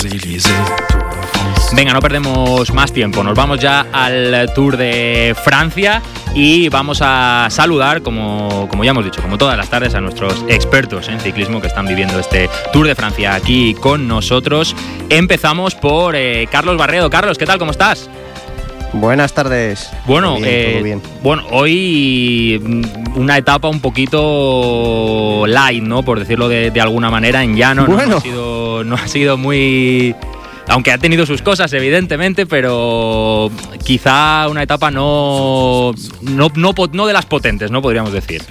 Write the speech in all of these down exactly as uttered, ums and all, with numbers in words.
Venga, no perdemos más tiempo, nos vamos ya al Tour de Francia y vamos a saludar, como, como ya hemos dicho, como todas las tardes, a nuestros expertos en ciclismo que están viviendo este Tour de Francia aquí con nosotros. Empezamos por eh, Carlos Barredo. Carlos, ¿qué tal? ¿Cómo estás? Buenas tardes. Bueno, todo bien, eh, todo bien. bueno, hoy una etapa un poquito light, ¿no? Por decirlo de, de alguna manera, en llano. Bueno. No, no ha sido, no ha sido muy... Aunque ha tenido sus cosas, evidentemente, pero quizá una etapa no, no, no, no de las potentes, ¿no? Podríamos decir.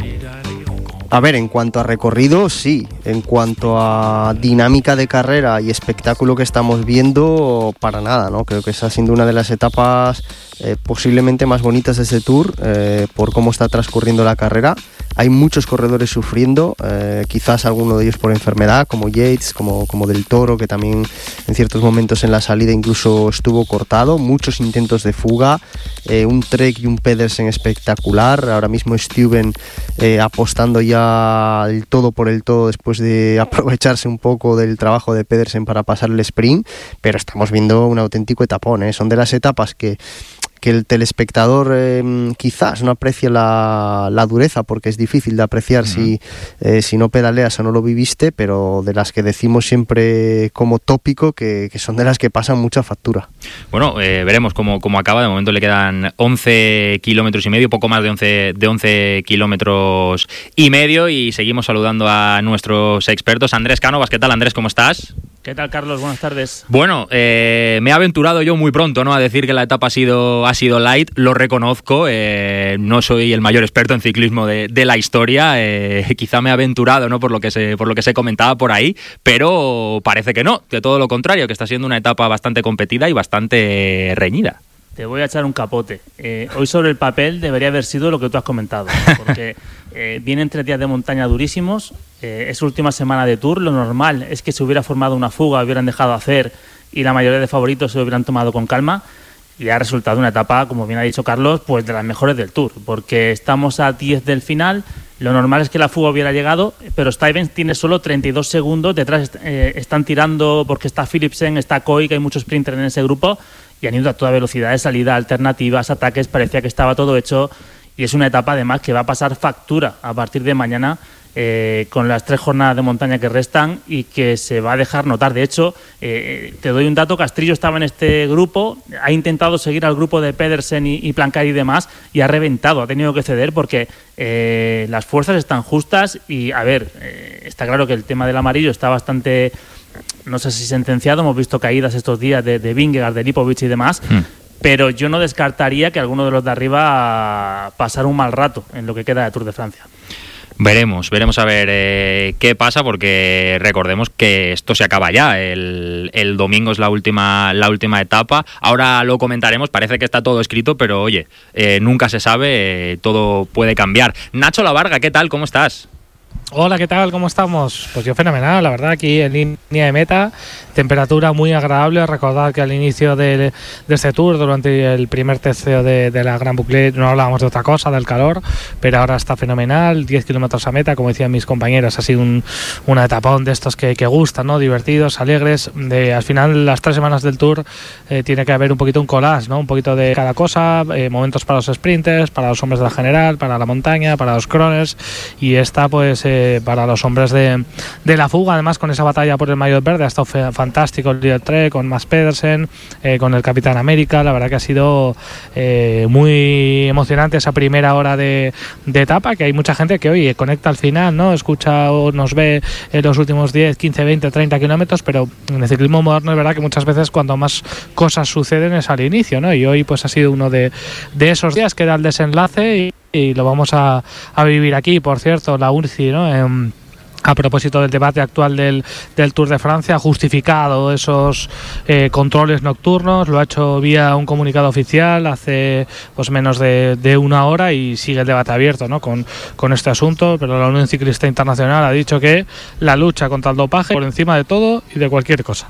A ver, en cuanto a recorrido, sí. En cuanto a dinámica de carrera y espectáculo que estamos viendo, para nada, ¿no? Creo que está siendo una de las etapas eh, posiblemente más bonitas de este Tour, eh, por cómo está transcurriendo la carrera. Hay muchos corredores sufriendo, eh, quizás alguno de ellos por enfermedad, como Yates, como, como Del Toro, que también en ciertos momentos en la salida incluso estuvo cortado. Muchos intentos de fuga, eh, un Trek y un Pedersen espectacular. Ahora mismo Stuyven eh, apostando ya el todo por el todo después de aprovecharse un poco del trabajo de Pedersen para pasar el sprint, pero estamos viendo un auténtico etapón, ¿eh? Son de las etapas que que el telespectador eh, quizás no aprecie la, la dureza, porque es difícil de apreciar uh-huh. si, eh, si no pedaleas o no lo viviste, pero de las que decimos siempre como tópico que, que son de las que pasan mucha factura. Bueno, eh, veremos cómo, cómo acaba. De momento le quedan once kilómetros y medio, poco más de once, de once kilómetros y medio, y seguimos saludando a nuestros expertos. Andrés Cánovas, ¿qué tal, Andrés? ¿Cómo estás? ¿Qué tal, Carlos? Buenas tardes. Bueno, eh, me he aventurado yo muy pronto, ¿no?, a decir que la etapa ha sido, ha sido light, lo reconozco, eh, no soy el mayor experto en ciclismo de, de la historia, eh, quizá me he aventurado, ¿no?, por lo que se, por lo que se comentaba por ahí, pero parece que no, que todo lo contrario, que está siendo una etapa bastante competida y bastante reñida. Te voy a echar un capote. Eh, hoy sobre el papel debería haber sido lo que tú has comentado, porque eh, vienen tres días de montaña durísimos, eh, es última semana de Tour, lo normal es que se hubiera formado una fuga, hubieran dejado hacer y la mayoría de favoritos se lo hubieran tomado con calma, y ha resultado una etapa, como bien ha dicho Carlos, pues de las mejores del Tour, porque estamos a diez del final. Lo normal es que la fuga hubiera llegado, pero Stuyven tiene solo treinta y dos segundos, detrás eh, están tirando porque está Philipsen, está Coy, que hay muchos sprinters en ese grupo, y han ido a toda velocidad de salida, alternativas, ataques, parecía que estaba todo hecho, y es una etapa además que va a pasar factura a partir de mañana eh, con las tres jornadas de montaña que restan y que se va a dejar notar. De hecho, eh, te doy un dato, Castrillo estaba en este grupo, ha intentado seguir al grupo de Pedersen y, y Plancari y demás, y ha reventado, ha tenido que ceder porque eh, las fuerzas están justas y, a ver, eh, está claro que el tema del amarillo está bastante... no sé si sentenciado, hemos visto caídas estos días de, de Vingegaard, de Lipovic y demás, mm. pero yo no descartaría que alguno de los de arriba pasara un mal rato en lo que queda de Tour de Francia. Veremos, veremos a ver eh, qué pasa, porque recordemos que esto se acaba ya, el, el domingo es la última, la última etapa, ahora lo comentaremos, parece que está todo escrito, pero oye, eh, nunca se sabe, eh, todo puede cambiar. Nacho Lavarga, ¿qué tal? ¿Cómo estás? Hola, ¿qué tal? ¿Cómo estamos? Pues yo fenomenal, la verdad, aquí en línea de meta, temperatura muy agradable. Recordad que al inicio de, de este Tour, durante el primer tercio de, de la Gran Boucle, no hablábamos de otra cosa, del calor, pero ahora está fenomenal, diez kilómetros a meta, como decían mis compañeros, ha sido un, una etapón de estos que, que gustan, ¿no? Divertidos, alegres. De, al final, las tres semanas del Tour eh, tiene que haber un poquito un collage, ¿no? Un poquito de cada cosa, eh, momentos para los sprinters, para los hombres de la general, para la montaña, para los croners, y esta pues eh, para los hombres de, de la fuga, además con esa batalla por el maillot verde ha estado fe, fantástico el Líder Trek con Mads Pedersen, eh, con el Capitán América. La verdad que ha sido eh, muy emocionante esa primera hora de, de etapa, que hay mucha gente que oye, conecta al final, ¿no? Escucha o nos ve en los últimos diez, quince, veinte, treinta kilómetros, pero en el ciclismo moderno es verdad que muchas veces cuando más cosas suceden es al inicio, ¿no? Y hoy pues ha sido uno de, de esos días que era el desenlace y y lo vamos a, a vivir aquí. Por cierto, la U C I, ¿no? Eh, a propósito del debate actual del, del Tour de Francia, ha justificado esos eh, controles nocturnos, lo ha hecho vía un comunicado oficial hace pues menos de, de una hora y sigue el debate abierto, ¿no? con, con este asunto, pero la Unión Ciclista Internacional ha dicho que la lucha contra el dopaje por encima de todo y de cualquier cosa.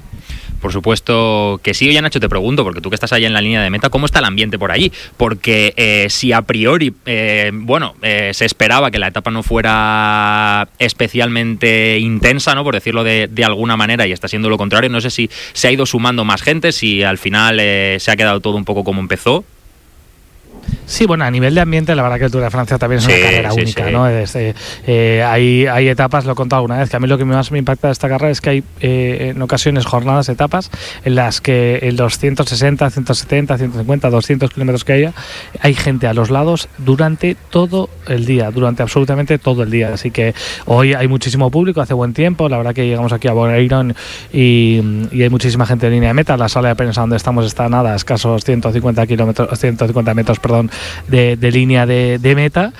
Por supuesto que sí. Oye, Nacho, te pregunto, porque tú que estás allá en la línea de meta, ¿cómo está el ambiente por allí? Porque eh, si a priori, eh, bueno, eh, se esperaba que la etapa no fuera especialmente intensa, ¿no? Por decirlo de, de alguna manera, y está siendo lo contrario. No sé si se ha ido sumando más gente, si al final eh, se ha quedado todo un poco como empezó. Sí, bueno, a nivel de ambiente, la verdad que el Tour de Francia también es sí, una carrera sí, única, sí. ¿no? Es, eh, eh, hay, hay etapas, lo he contado alguna vez, que a mí lo que más me impacta de esta carrera es que hay eh, en ocasiones jornadas, etapas, en las que en los ciento sesenta, ciento setenta, ciento cincuenta, doscientos kilómetros que haya, hay gente a los lados durante todo el día, durante absolutamente todo el día. Así que hoy hay muchísimo público, hace buen tiempo, la verdad que llegamos aquí a Bonaire y, y hay muchísima gente en línea de meta. La sala de prensa donde estamos está nada, escasos ciento cincuenta kilómetros, ciento cincuenta metros, perdón, de, de línea de, de meta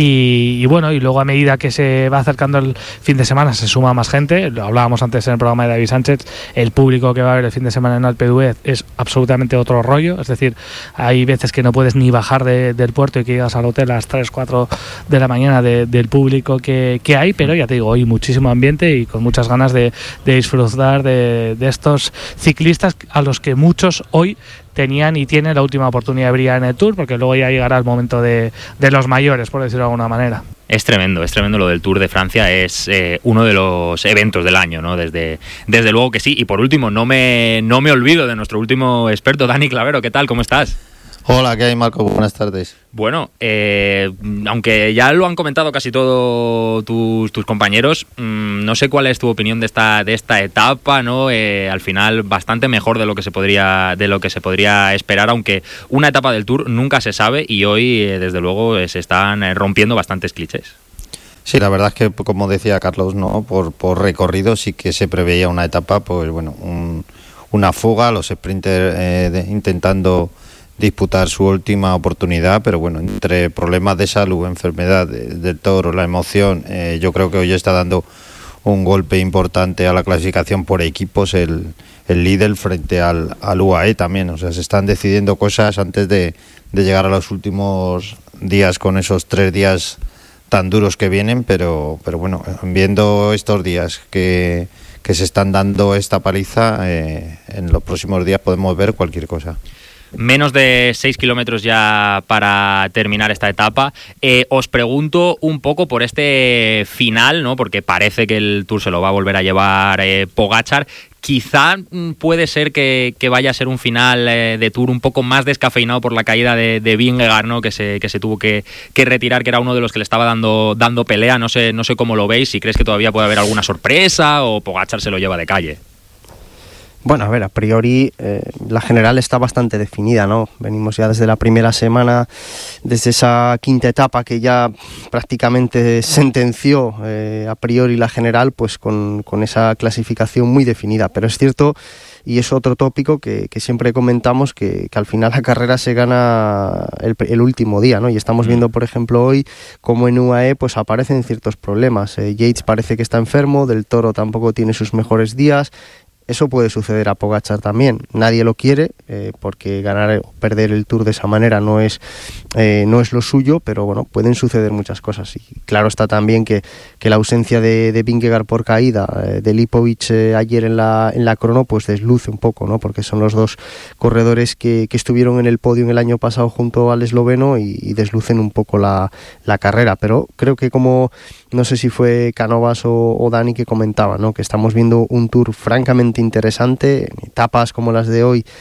y, y bueno, y luego a medida que se va acercando el fin de semana se suma más gente. Lo hablábamos antes en el programa de David Sánchez, el público que va a ver el fin de semana en Alpe d'Huez es absolutamente otro rollo, es decir, hay veces que no puedes ni bajar de, del puerto y que llegas al hotel a las tres, cuatro de la mañana de, del público que, que hay, pero ya te digo, hoy muchísimo ambiente y con muchas ganas de, de disfrutar de, de estos ciclistas a los que muchos hoy tenían y tienen la última oportunidad de brillar en el Tour, porque luego ya llegará el momento de, de los mayores, por decirlo de alguna manera. Es tremendo, es tremendo lo del Tour de Francia, es eh, uno de los eventos del año, ¿no? Desde, desde luego que sí. Y por último, no me, no me olvido de nuestro último experto, Dani Clavero. ¿Qué tal? ¿Cómo estás? Hola, ¿qué hay, Marco? Buenas tardes. Bueno, eh, aunque ya lo han comentado casi todos tus, tus compañeros, mmm, no sé cuál es tu opinión de esta de esta etapa, ¿no? Eh, al final bastante mejor de lo que se podría de lo que se podría esperar, aunque una etapa del Tour nunca se sabe y hoy eh, desde luego eh, se están eh, rompiendo bastantes clichés. Sí, la verdad es que, como decía Carlos, no, por por recorrido sí que se preveía una etapa, pues bueno, un, una fuga, los sprinters eh, de, intentando disputar su última oportunidad, pero bueno, entre problemas de salud, enfermedad de, del toro, la emoción, eh, yo creo que hoy está dando un golpe importante a la clasificación por equipos el, el líder frente al, al U A E también, o sea, se están decidiendo cosas antes de, de llegar a los últimos días con esos tres días tan duros que vienen, pero, pero bueno, viendo estos días que, que se están dando esta paliza, eh, en los próximos días podemos ver cualquier cosa. Menos de seis kilómetros ya para terminar esta etapa. Eh, os pregunto un poco por este final, ¿no? Porque parece que el Tour se lo va a volver a llevar eh, Pogačar. Quizá puede ser que, que vaya a ser un final eh, de Tour un poco más descafeinado por la caída de, de Vingegaard, ¿no? Que se, que se tuvo que, que retirar, que era uno de los que le estaba dando, dando pelea. No sé, no sé cómo lo veis, si crees que todavía puede haber alguna sorpresa o Pogačar se lo lleva de calle. Bueno, a ver, a priori eh, la general está bastante definida, ¿no? Venimos ya desde la primera semana, desde esa quinta etapa que ya prácticamente sentenció eh, a priori la general, pues con, con esa clasificación muy definida. Pero es cierto, y es otro tópico que, que siempre comentamos, que, que al final la carrera se gana el, el último día, ¿no? Y estamos viendo, por ejemplo, hoy como en U A E pues aparecen ciertos problemas. Eh, Yates parece que está enfermo, Del Toro tampoco tiene sus mejores días. Eso puede suceder a Pogačar también. Nadie lo quiere eh, porque ganar o perder el Tour de esa manera no es eh, no es lo suyo, pero bueno, pueden suceder muchas cosas. Y claro está también que, que la ausencia de, de Vingegaard por caída, eh, de Lipovic eh, ayer en la en la crono, pues desluce un poco, ¿no? Porque son los dos corredores que, que estuvieron en el podio el año pasado junto al esloveno y, y deslucen un poco la, la carrera. Pero creo que como no sé si fue Canovas o, o Dani que comentaba, ¿no? Que estamos viendo un Tour francamente interesante, etapas como las de hoy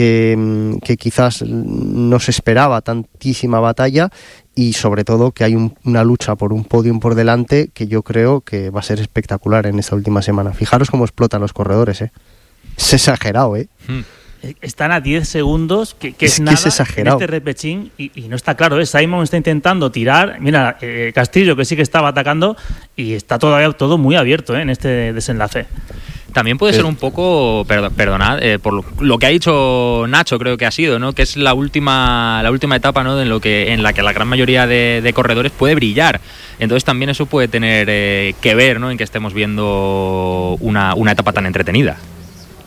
que, que quizás no se esperaba tantísima batalla y sobre todo que hay un, una lucha por un podium por delante que yo creo que va a ser espectacular en esta última semana. Fijaros cómo explotan los corredores, ¿eh? Es exagerado, ¿eh? Hmm. Están a diez segundos, que, que es, es nada que es exagerado. en este repechín y, y no está claro, ¿eh? Simon está intentando tirar, mira, eh, Castillo que sí que estaba atacando y está todavía todo muy abierto, ¿eh? En este desenlace. También puede ser un poco, perdón, perdonad, eh, por lo, lo que ha dicho Nacho, creo que ha sido, ¿no? Que es la última la última etapa, ¿no? En lo que en la que la gran mayoría de, de corredores puede brillar. Entonces también eso puede tener eh, que ver, ¿no? En que estemos viendo una, una etapa tan entretenida.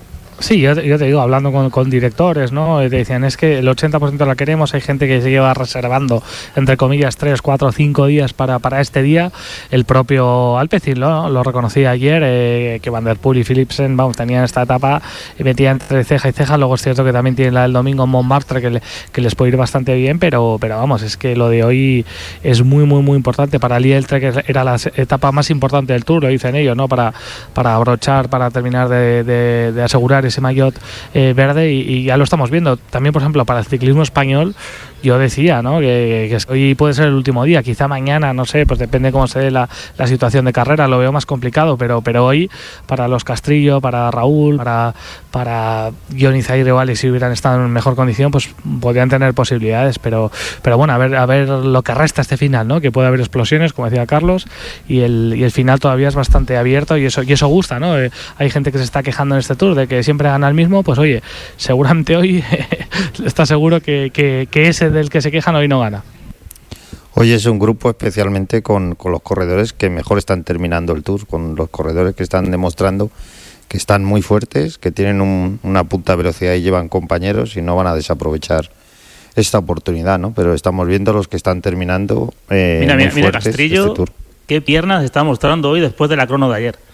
Sí, yo, yo te digo, hablando con, con directores, ¿no? Te decían, es que el ochenta por ciento la queremos, hay gente que se lleva reservando, entre comillas, tres, cuatro, cinco días para, para este día. El propio Alpecin, ¿no? Lo reconocía ayer, eh, que Van der Poel y Philipsen, vamos, tenían esta etapa, y metían entre ceja y ceja. Luego es cierto que también tienen la del domingo en Montmartre, que, le, que les puede ir bastante bien, pero, pero vamos, es que lo de hoy es muy, muy, muy importante. Para Liel Trek era la etapa más importante del Tour, lo dicen ellos, ¿no? Para, para abrochar, para terminar de, de, de asegurar ese maillot eh, verde y, y ya lo estamos viendo. También, por ejemplo, para el ciclismo español, yo decía, ¿no? que, que hoy puede ser el último día, quizá mañana, no sé, pues depende cómo se dé la, la situación de carrera, lo veo más complicado, pero, pero hoy para los Castrillo, para Raúl, para, para Johnny Zaire o Alex, si hubieran estado en mejor condición, pues podrían tener posibilidades, pero, pero bueno, a ver, a ver lo que resta este final, ¿no? Que puede haber explosiones, como decía Carlos, y el, y el final todavía es bastante abierto y eso, y eso gusta, ¿no? Eh, hay gente que se está quejando en este Tour de que siempre gana el mismo, pues oye, seguramente hoy está seguro que, que, que ese del que se quejan hoy no gana. Hoy es un grupo especialmente con, con los corredores que mejor están terminando el Tour, con los corredores que están demostrando que están muy fuertes, que tienen un, una punta velocidad y llevan compañeros y no van a desaprovechar esta oportunidad, ¿no? Pero estamos viendo los que están terminando eh, mira, muy mira, mira fuertes Castrillo, este Tour. Qué piernas está mostrando hoy después de la crono de ayer.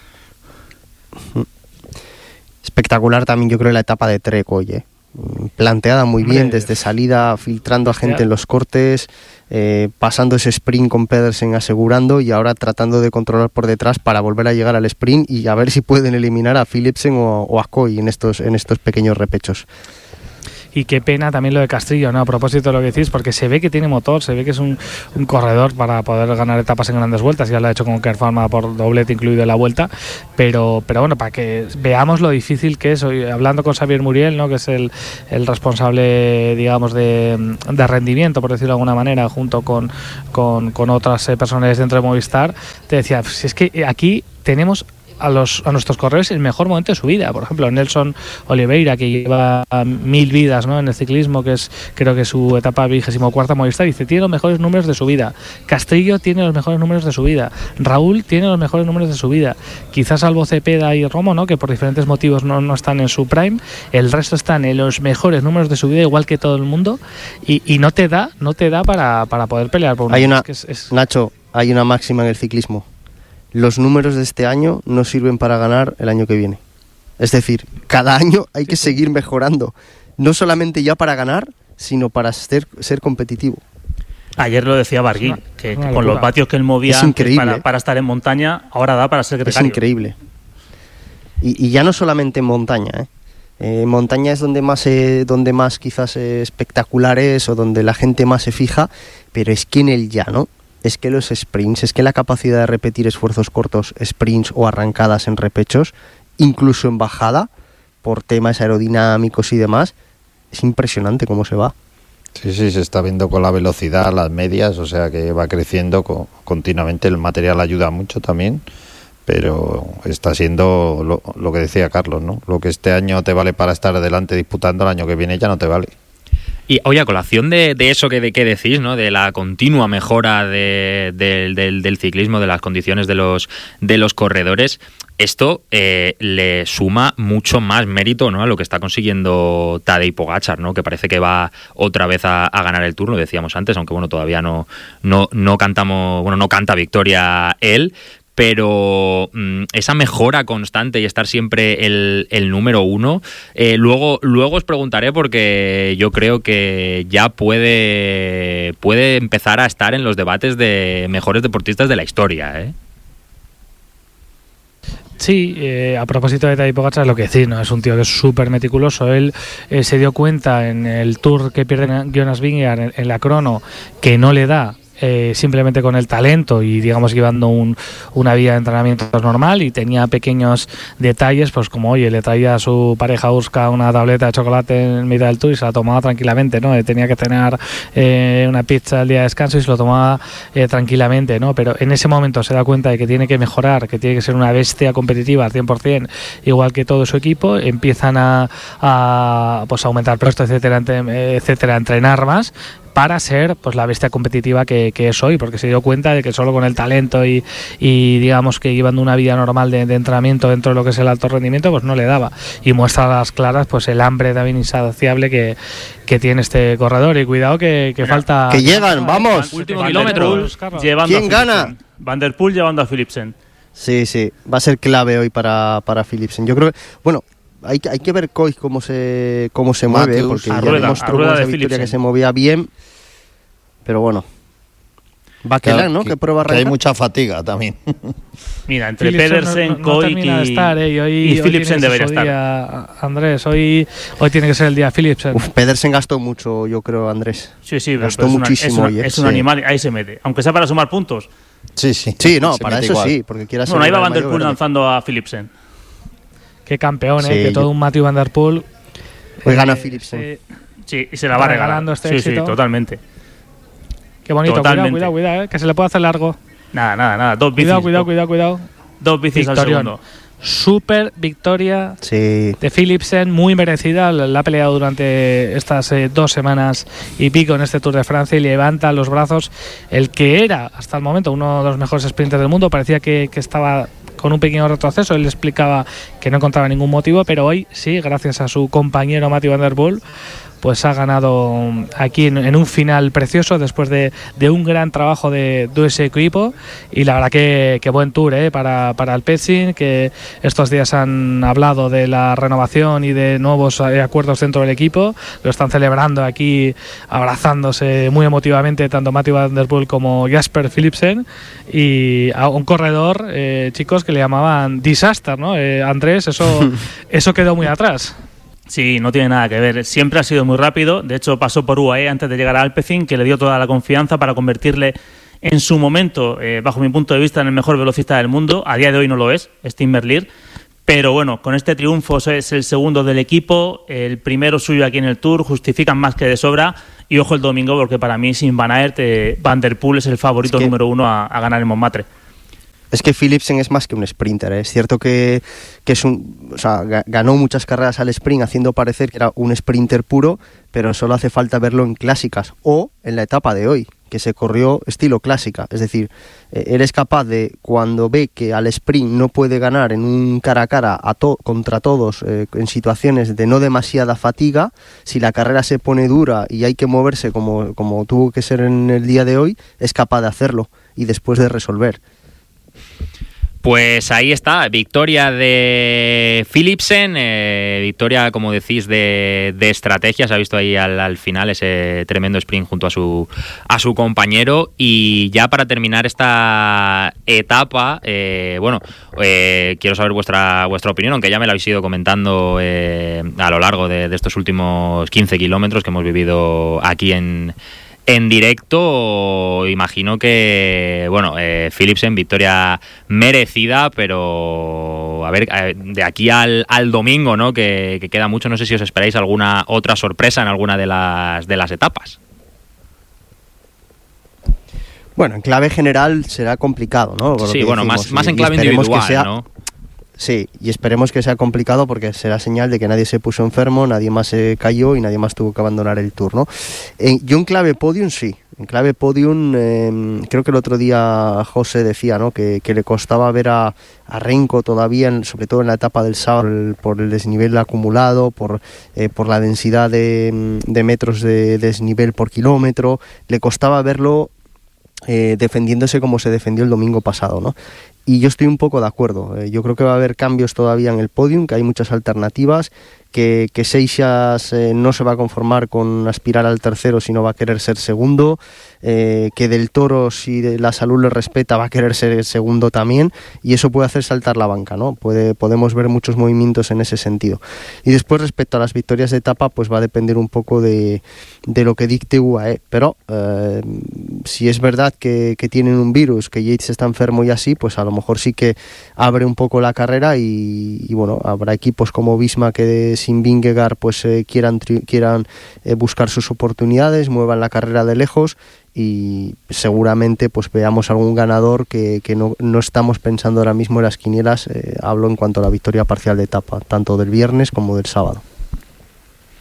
Espectacular también, yo creo, la etapa de Trek hoy, ¿eh? Planteada muy bien. Hombre, desde salida, filtrando a gente en los cortes, eh, pasando ese sprint con Pedersen asegurando y ahora tratando de controlar por detrás para volver a llegar al sprint y a ver si pueden eliminar a Philipsen o, o a Coy en estos, en estos pequeños repechos. Y qué pena también lo de Castrillo, ¿no? A propósito de lo que decís, porque se ve que tiene motor, se ve que es un, un corredor para poder ganar etapas en grandes vueltas. Ya lo ha hecho con Kerfarma por doblete incluido en la vuelta, pero, pero bueno, para que veamos lo difícil que es. Hoy, hablando con Xavier Muriel, ¿no? Que es el, el responsable, digamos, de, de rendimiento, por decirlo de alguna manera, junto con, con, con otras eh, personas dentro de Movistar, te decía, si es que aquí tenemos a los a nuestros corredores el mejor momento de su vida. Por ejemplo, Nelson Oliveira, que lleva mil vidas, ¿no? en el ciclismo, que es creo que su etapa vigésimo cuarta Movistar, dice, tiene los mejores números de su vida. Castrillo tiene los mejores números de su vida. Raúl tiene los mejores números de su vida. Quizás salvo Cepeda y Romo, ¿no? que por diferentes motivos no, no están en su prime, el resto están en los mejores números de su vida, igual que todo el mundo, y, y no te da no te da para, para poder pelear por un hay una, es que es, es... Nacho, hay una máxima en el ciclismo: los números de este año no sirven para ganar el año que viene. Es decir, cada año hay que seguir mejorando, no solamente ya para ganar, sino para ser, ser competitivo. Ayer lo decía Barguil, que, que con los vatios que él movía para, para estar en montaña, ahora da para ser secretario. Es increíble. Y, y ya no solamente en montaña, ¿eh? Eh, en montaña es donde más, eh, donde más quizás eh, espectacular es, o donde la gente más se fija, pero es que en el llano, es que los sprints, es que la capacidad de repetir esfuerzos cortos, sprints o arrancadas en repechos, incluso en bajada, por temas aerodinámicos y demás, es impresionante cómo se va. Sí, sí, se está viendo con la velocidad, las medias, o sea que va creciendo co- continuamente, el material ayuda mucho también, pero está siendo lo, lo que decía Carlos, ¿no? Lo que este año te vale para estar adelante disputando, el año que viene ya no te vale. Y oye, a colación de, de eso que, de, que decís, ¿no? De la continua mejora de, de, del, del ciclismo, de las condiciones de los, de los corredores, esto eh, le suma mucho más mérito, ¿no? a lo que está consiguiendo Tadej Pogačar, ¿no? Que parece que va otra vez a, a ganar el Tour, lo decíamos antes, aunque bueno, todavía no, no, no cantamos, bueno, no canta victoria él. Pero mmm, esa mejora constante y estar siempre el, el número uno, eh, luego, luego os preguntaré, porque yo creo que ya puede, puede empezar a estar en los debates de mejores deportistas de la historia, ¿eh? Sí, eh, a propósito de Tadej Pogačar, lo que decís, ¿no? Es un tío que es súper meticuloso. Él eh, se dio cuenta en el Tour que pierde Jonas Vingegaard en, en la crono que no le da Eh, simplemente con el talento y digamos llevando un, una vida de entrenamiento normal, y tenía pequeños detalles, pues como oye, le traía a su pareja Urska una tableta de chocolate en mitad del Tour y se la tomaba tranquilamente, ¿no? Tenía que cenar eh, una pizza al día de descanso y se lo tomaba eh, tranquilamente, ¿no? Pero en ese momento se da cuenta de que tiene que mejorar, que tiene que ser una bestia competitiva al cien por ciento, igual que todo su equipo. Empiezan a, a pues aumentar puestos, etcétera, etcétera, a entrenar más, para ser pues la bestia competitiva que, que es hoy, porque se dio cuenta de que solo con el talento y, y digamos que llevando una vida normal de, de entrenamiento dentro de lo que es el alto rendimiento, pues no le daba, y muestra a las claras pues el hambre también insaciable que, que tiene este corredor. Y cuidado que, que falta... Que llegan, vamos. Último kilómetro. ¿Quién gana? Van der Poel llevando a Philipsen. Sí, sí, va a ser clave hoy para, para Philipsen. Yo creo que, bueno, hay, hay que ver Koig cómo se cómo se mueve, porque ya demostró con esa victoria que se movía bien, pero bueno. Baquelán, ¿no? Que, que prueba que hay mucha fatiga también. Mira, entre Philipsen Pedersen, no, no, no Koig termina de estar, ¿eh? y, hoy, y Philipsen debería estar. Día, Andrés, hoy, hoy tiene que ser el día Philipsen. Uf, Pedersen gastó mucho, yo creo, Andrés. Sí, sí, gastó pero muchísimo. Es, una, es, una, es un sí. animal, ahí se mete. Aunque sea para sumar puntos. Sí, sí. Sí, no, se para eso igual. Sí, porque quiera ser. Bueno, ahí va Van der Poel lanzando a Philipsen. Qué campeón, sí, ¿eh? Que yo... todo un Matthew Van Der Poel. Hoy eh, gana Philipsen. Eh, sí, y se la va regalando este sí, éxito. Sí, totalmente. Qué bonito, totalmente. cuidado, cuidado, cuidado, ¿eh? Que se le puede hacer largo. Nada, nada, nada. Dos bicis. Cuidado, cuidado, cuidado, cuidado. Dos bicis Victorión. al segundo. Super victoria sí. de Philipsen, muy merecida. La ha peleado durante estas eh, dos semanas y pico en este Tour de Francia y levanta los brazos. El que era hasta el momento uno de los mejores sprinters del mundo, parecía que, que estaba con un pequeño retroceso. Él explicaba que no encontraba ningún motivo, pero hoy sí, gracias a su compañero Mathieu Van Der Poel, pues ha ganado aquí en, en un final precioso después de, de un gran trabajo de, de ese equipo. Y la verdad que, que buen tour ¿eh? para, para el Alpecin, que estos días han hablado de la renovación y de nuevos acuerdos dentro del equipo. Lo están celebrando aquí, abrazándose muy emotivamente tanto Mathieu Van Der Poel como Jasper Philipsen, y a un corredor, eh, chicos, que le llamaban Disaster, ¿no? Eh, Andrés, eso, eso quedó muy atrás. Sí, no tiene nada que ver. Siempre ha sido muy rápido. De hecho, pasó por U A E antes de llegar a Alpecin, que le dio toda la confianza para convertirle en su momento, eh, bajo mi punto de vista, en el mejor velocista del mundo. A día de hoy no lo es, es Tim Merlier. Pero bueno, con este triunfo es el segundo del equipo, el primero suyo aquí en el Tour, justifican más que de sobra. Y ojo el domingo, porque para mí, sin Van Aert, eh, Van Der Poel es el favorito es que... número uno a, a ganar el Montmartre. Es que Philipsen es más que un sprinter, ¿eh? Es cierto que, que es un, o sea, ganó muchas carreras al sprint haciendo parecer que era un sprinter puro, pero solo hace falta verlo en clásicas o en la etapa de hoy, que se corrió estilo clásica. Es decir, eh, eres capaz de, cuando ve que al sprint no puede ganar en un cara a cara a to- contra todos, eh, en situaciones de no demasiada fatiga, si la carrera se pone dura y hay que moverse como, como tuvo que ser en el día de hoy, es capaz de hacerlo y después de resolver. Pues ahí está, victoria de Philipsen, eh, victoria, como decís, de, de estrategia. Se ha visto ahí al, al final ese tremendo sprint junto a su a su compañero. Y ya para terminar esta etapa, eh, bueno, eh, quiero saber vuestra vuestra opinión, aunque ya me la habéis ido comentando eh, a lo largo de, de estos últimos quince kilómetros que hemos vivido aquí en En directo. Imagino que, bueno, eh, Philipsen, victoria merecida, pero a ver, de aquí al, al domingo, ¿no? Que, que queda mucho, no sé si os esperáis alguna otra sorpresa en alguna de las de las etapas. Bueno, en clave general será complicado, ¿no? Por sí, lo bueno, decimos, más, más en y, clave y individual, que sea, ¿no? Sí, y esperemos que sea complicado porque será señal de que nadie se puso enfermo, nadie más se cayó y nadie más tuvo que abandonar el Tour, ¿no? En, yo en clave podium sí, en clave podium eh, creo que el otro día José decía, ¿no? que, que le costaba ver a, a Renko todavía, en, sobre todo en la etapa del sábado, el, por el desnivel acumulado, por, eh, por la densidad de, de metros de desnivel por kilómetro, le costaba verlo eh, defendiéndose como se defendió el domingo pasado, ¿no? Y yo estoy un poco de acuerdo. Eh, yo creo que va a haber cambios todavía en el podium, que hay muchas alternativas, que, que Seixas eh, no se va a conformar con aspirar al tercero, sino va a querer ser segundo, eh, que Del Toro, si la salud le respeta, va a querer ser segundo también, y eso puede hacer saltar la banca, ¿no? Puede, podemos ver muchos movimientos en ese sentido. Y después, respecto a las victorias de etapa, pues va a depender un poco de, de lo que dicte U A E, pero eh, si es verdad que, que tienen un virus, que Yates está enfermo y así, pues a lo mejor sí que abre un poco la carrera y, y bueno, habrá equipos como Visma que sin Vingegaard pues eh, quieran, tri- quieran eh, buscar sus oportunidades, muevan la carrera de lejos y seguramente pues veamos algún ganador que, que no, no estamos pensando ahora mismo en las quinielas. Eh, hablo en cuanto a la victoria parcial de etapa, tanto del viernes como del sábado.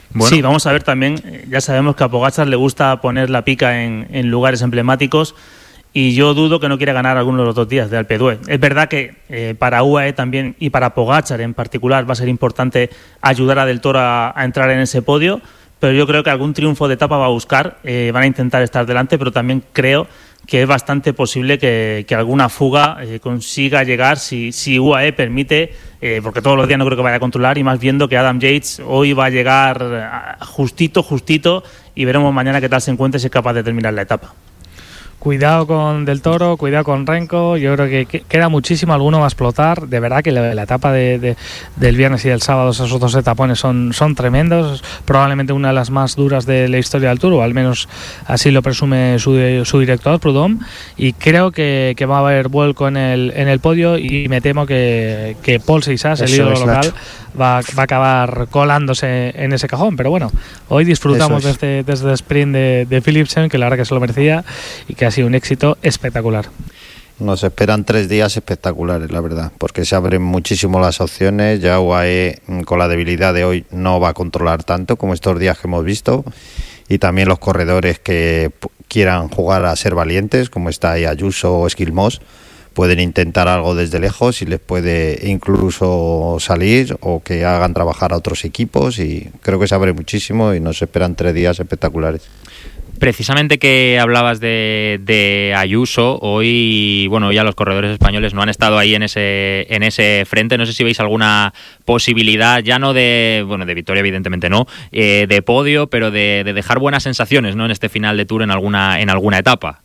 Bueno. Sí, vamos a ver también, ya sabemos que a Pogačar le gusta poner la pica en, en lugares emblemáticos, y yo dudo que no quiera ganar alguno de los dos días de Alpe d'Huez. Es verdad que eh, para U A E también y para Pogačar en particular va a ser importante ayudar a Del Toro a, a entrar en ese podio, pero yo creo que algún triunfo de etapa va a buscar, eh, van a intentar estar delante, pero también creo que es bastante posible que, que alguna fuga eh, consiga llegar si, si U A E permite, eh, porque todos los días no creo que vaya a controlar, y más viendo que Adam Yates hoy va a llegar justito, justito, y veremos mañana qué tal se encuentra y si es capaz de terminar la etapa. Cuidado con Del Toro, cuidado con Renko. Yo creo que queda muchísimo, alguno va a explotar. De verdad que la, la etapa de, de, del viernes y del sábado, esos dos etapones son, son tremendos. Probablemente una de las más duras de la historia del Tour, o al menos así lo presume su, su director, Prudhomme. Y creo que, que va a haber vuelco en el, en el podio, y me temo que, que Paul Seixas, el ídolo local, va, va a acabar colándose en ese cajón. Pero bueno, hoy disfrutamos es. desde, desde el sprint de, de Philipsen, que la verdad que se lo merecía, y que ha sido un éxito espectacular. Nos esperan tres días espectaculares, la verdad, porque se abren muchísimo las opciones. Ya U A E, con la debilidad de hoy, no va a controlar tanto como estos días que hemos visto, y también los corredores que quieran jugar a ser valientes, como está ahí Ayuso o Esquilmós, pueden intentar algo desde lejos y les puede incluso salir, o que hagan trabajar a otros equipos, y creo que se abre muchísimo y nos esperan tres días espectaculares. Precisamente que hablabas de, de Ayuso, hoy, bueno, ya los corredores españoles no han estado ahí en ese en ese frente. No sé si veis alguna posibilidad, ya no de, bueno, de victoria evidentemente no, eh, de podio, pero de, de dejar buenas sensaciones, ¿no?, en este final de Tour en alguna en alguna etapa.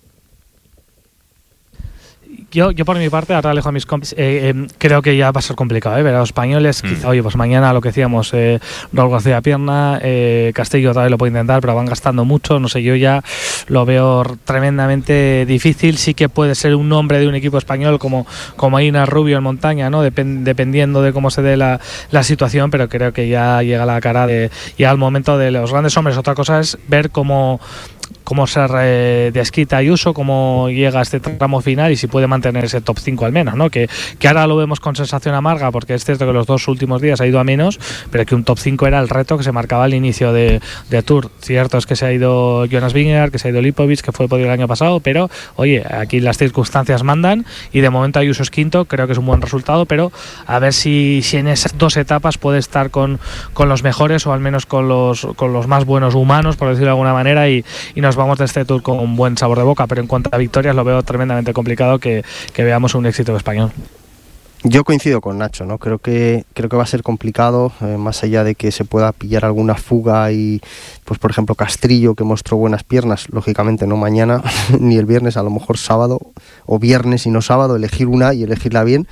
Yo, yo por mi parte, ahora alejo a mis compis, eh, eh, creo que ya va a ser complicado, ¿eh? Ver a los españoles, mm. quizá, oye, pues mañana lo que decíamos, eh, Raúl García Pierna, eh, Castillo todavía lo puede intentar, pero van gastando mucho, no sé, yo ya lo veo tremendamente difícil. Sí que puede ser un nombre de un equipo español como, como Aina Rubio en montaña, ¿no?, Depend, dependiendo de cómo se dé la, la situación, pero creo que ya llega la cara de, ya al momento de los grandes hombres. Otra cosa es ver cómo cómo se eh, desquita Ayuso, cómo llega a este tramo final y si puede mantener ese top cinco al menos, ¿no? Que, que ahora lo vemos con sensación amarga, porque es cierto que los dos últimos días ha ido a menos, pero que un top cinco era el reto que se marcaba al inicio de, de Tour. Cierto es que se ha ido Jonas Vingegaard, que se ha ido Lipovic, que fue podio el año pasado, pero oye, aquí las circunstancias mandan, y de momento Ayuso es quinto, creo que es un buen resultado, pero a ver si, si en esas dos etapas puede estar con, con los mejores, o al menos con los, con los más buenos humanos, por decirlo de alguna manera, y, y nos vamos de este Tour con un buen sabor de boca. Pero en cuanto a victorias, lo veo tremendamente complicado que, que veamos un éxito español. Yo coincido con Nacho, ¿no? Creo que creo que va a ser complicado, eh, más allá de que se pueda pillar alguna fuga y, pues por ejemplo, Castrillo, que mostró buenas piernas, lógicamente no mañana ni el viernes, a lo mejor sábado o viernes y no sábado, elegir una y elegirla bien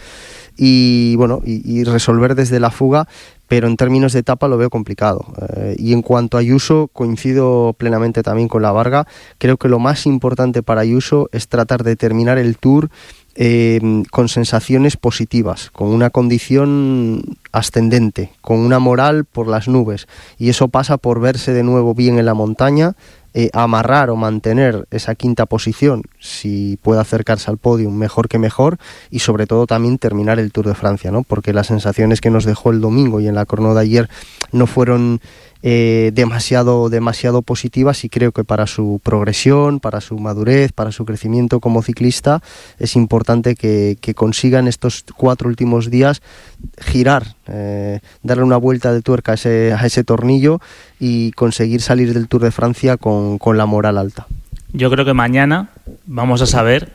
y bueno y, y resolver desde la fuga. Pero en términos de etapa lo veo complicado. Eh, y en cuanto a Ayuso, coincido plenamente también con la Varga. Creo que lo más importante para Ayuso es tratar de terminar el Tour eh, con sensaciones positivas, con una condición ascendente, con una moral por las nubes. Y eso pasa por verse de nuevo bien en la montaña, eh, amarrar o mantener esa quinta posición, si puede acercarse al podio mejor que mejor, y sobre todo también terminar el Tour de Francia, ¿no? Porque las sensaciones que nos dejó el domingo y en la crono de ayer no fueron eh, demasiado, demasiado positivas, y creo que para su progresión, para su madurez, para su crecimiento como ciclista, es importante que, que consigan estos cuatro últimos días girar, eh, darle una vuelta de tuerca a ese, a ese tornillo y conseguir salir del Tour de Francia con, con la moral alta. Yo creo que mañana vamos a saber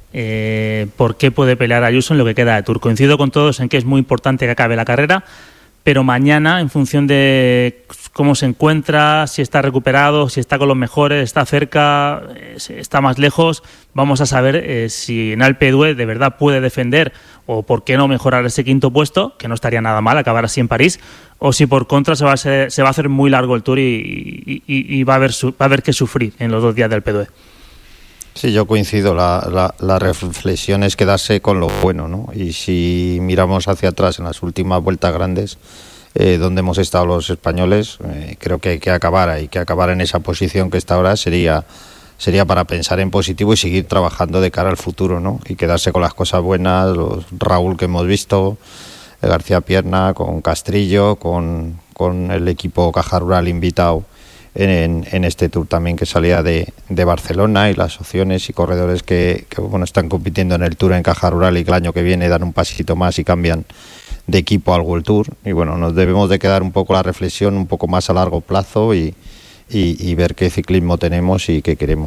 eh, por qué puede pelear Ayuso en lo que queda de Tour. Coincido con todos en que es muy importante que acabe la carrera, pero mañana, en función de cómo se encuentra, si está recuperado, si está con los mejores, está cerca, está más lejos, vamos a saber eh, si en Alpe d'Huez de verdad puede defender, o por qué no mejorar ese quinto puesto, que no estaría nada mal acabar así en París, o si por contra se va a, ser, se va a hacer muy largo el Tour y, y, y va, a haber su, va a haber que sufrir en los dos días del Alpe d'Huez. Sí, yo coincido. La, la, la reflexión es quedarse con lo bueno, ¿no? Y si miramos hacia atrás en las últimas vueltas grandes, eh, donde hemos estado los españoles, eh, creo que hay que acabar, hay que acabar en esa posición que está ahora, sería, sería para pensar en positivo y seguir trabajando de cara al futuro, ¿no? Y quedarse con las cosas buenas, los Raúl que hemos visto, García Pierna, con Castrillo, con, con el equipo Caja Rural invitado en, en este Tour también, que salía de, de Barcelona, y las opciones y corredores que, que bueno, están compitiendo en el Tour en Caja Rural y que el año que viene dan un pasito más y cambian de equipo al World Tour. Y bueno, nos debemos de quedar un poco la reflexión un poco más a largo plazo y, y, y ver qué ciclismo tenemos y qué queremos.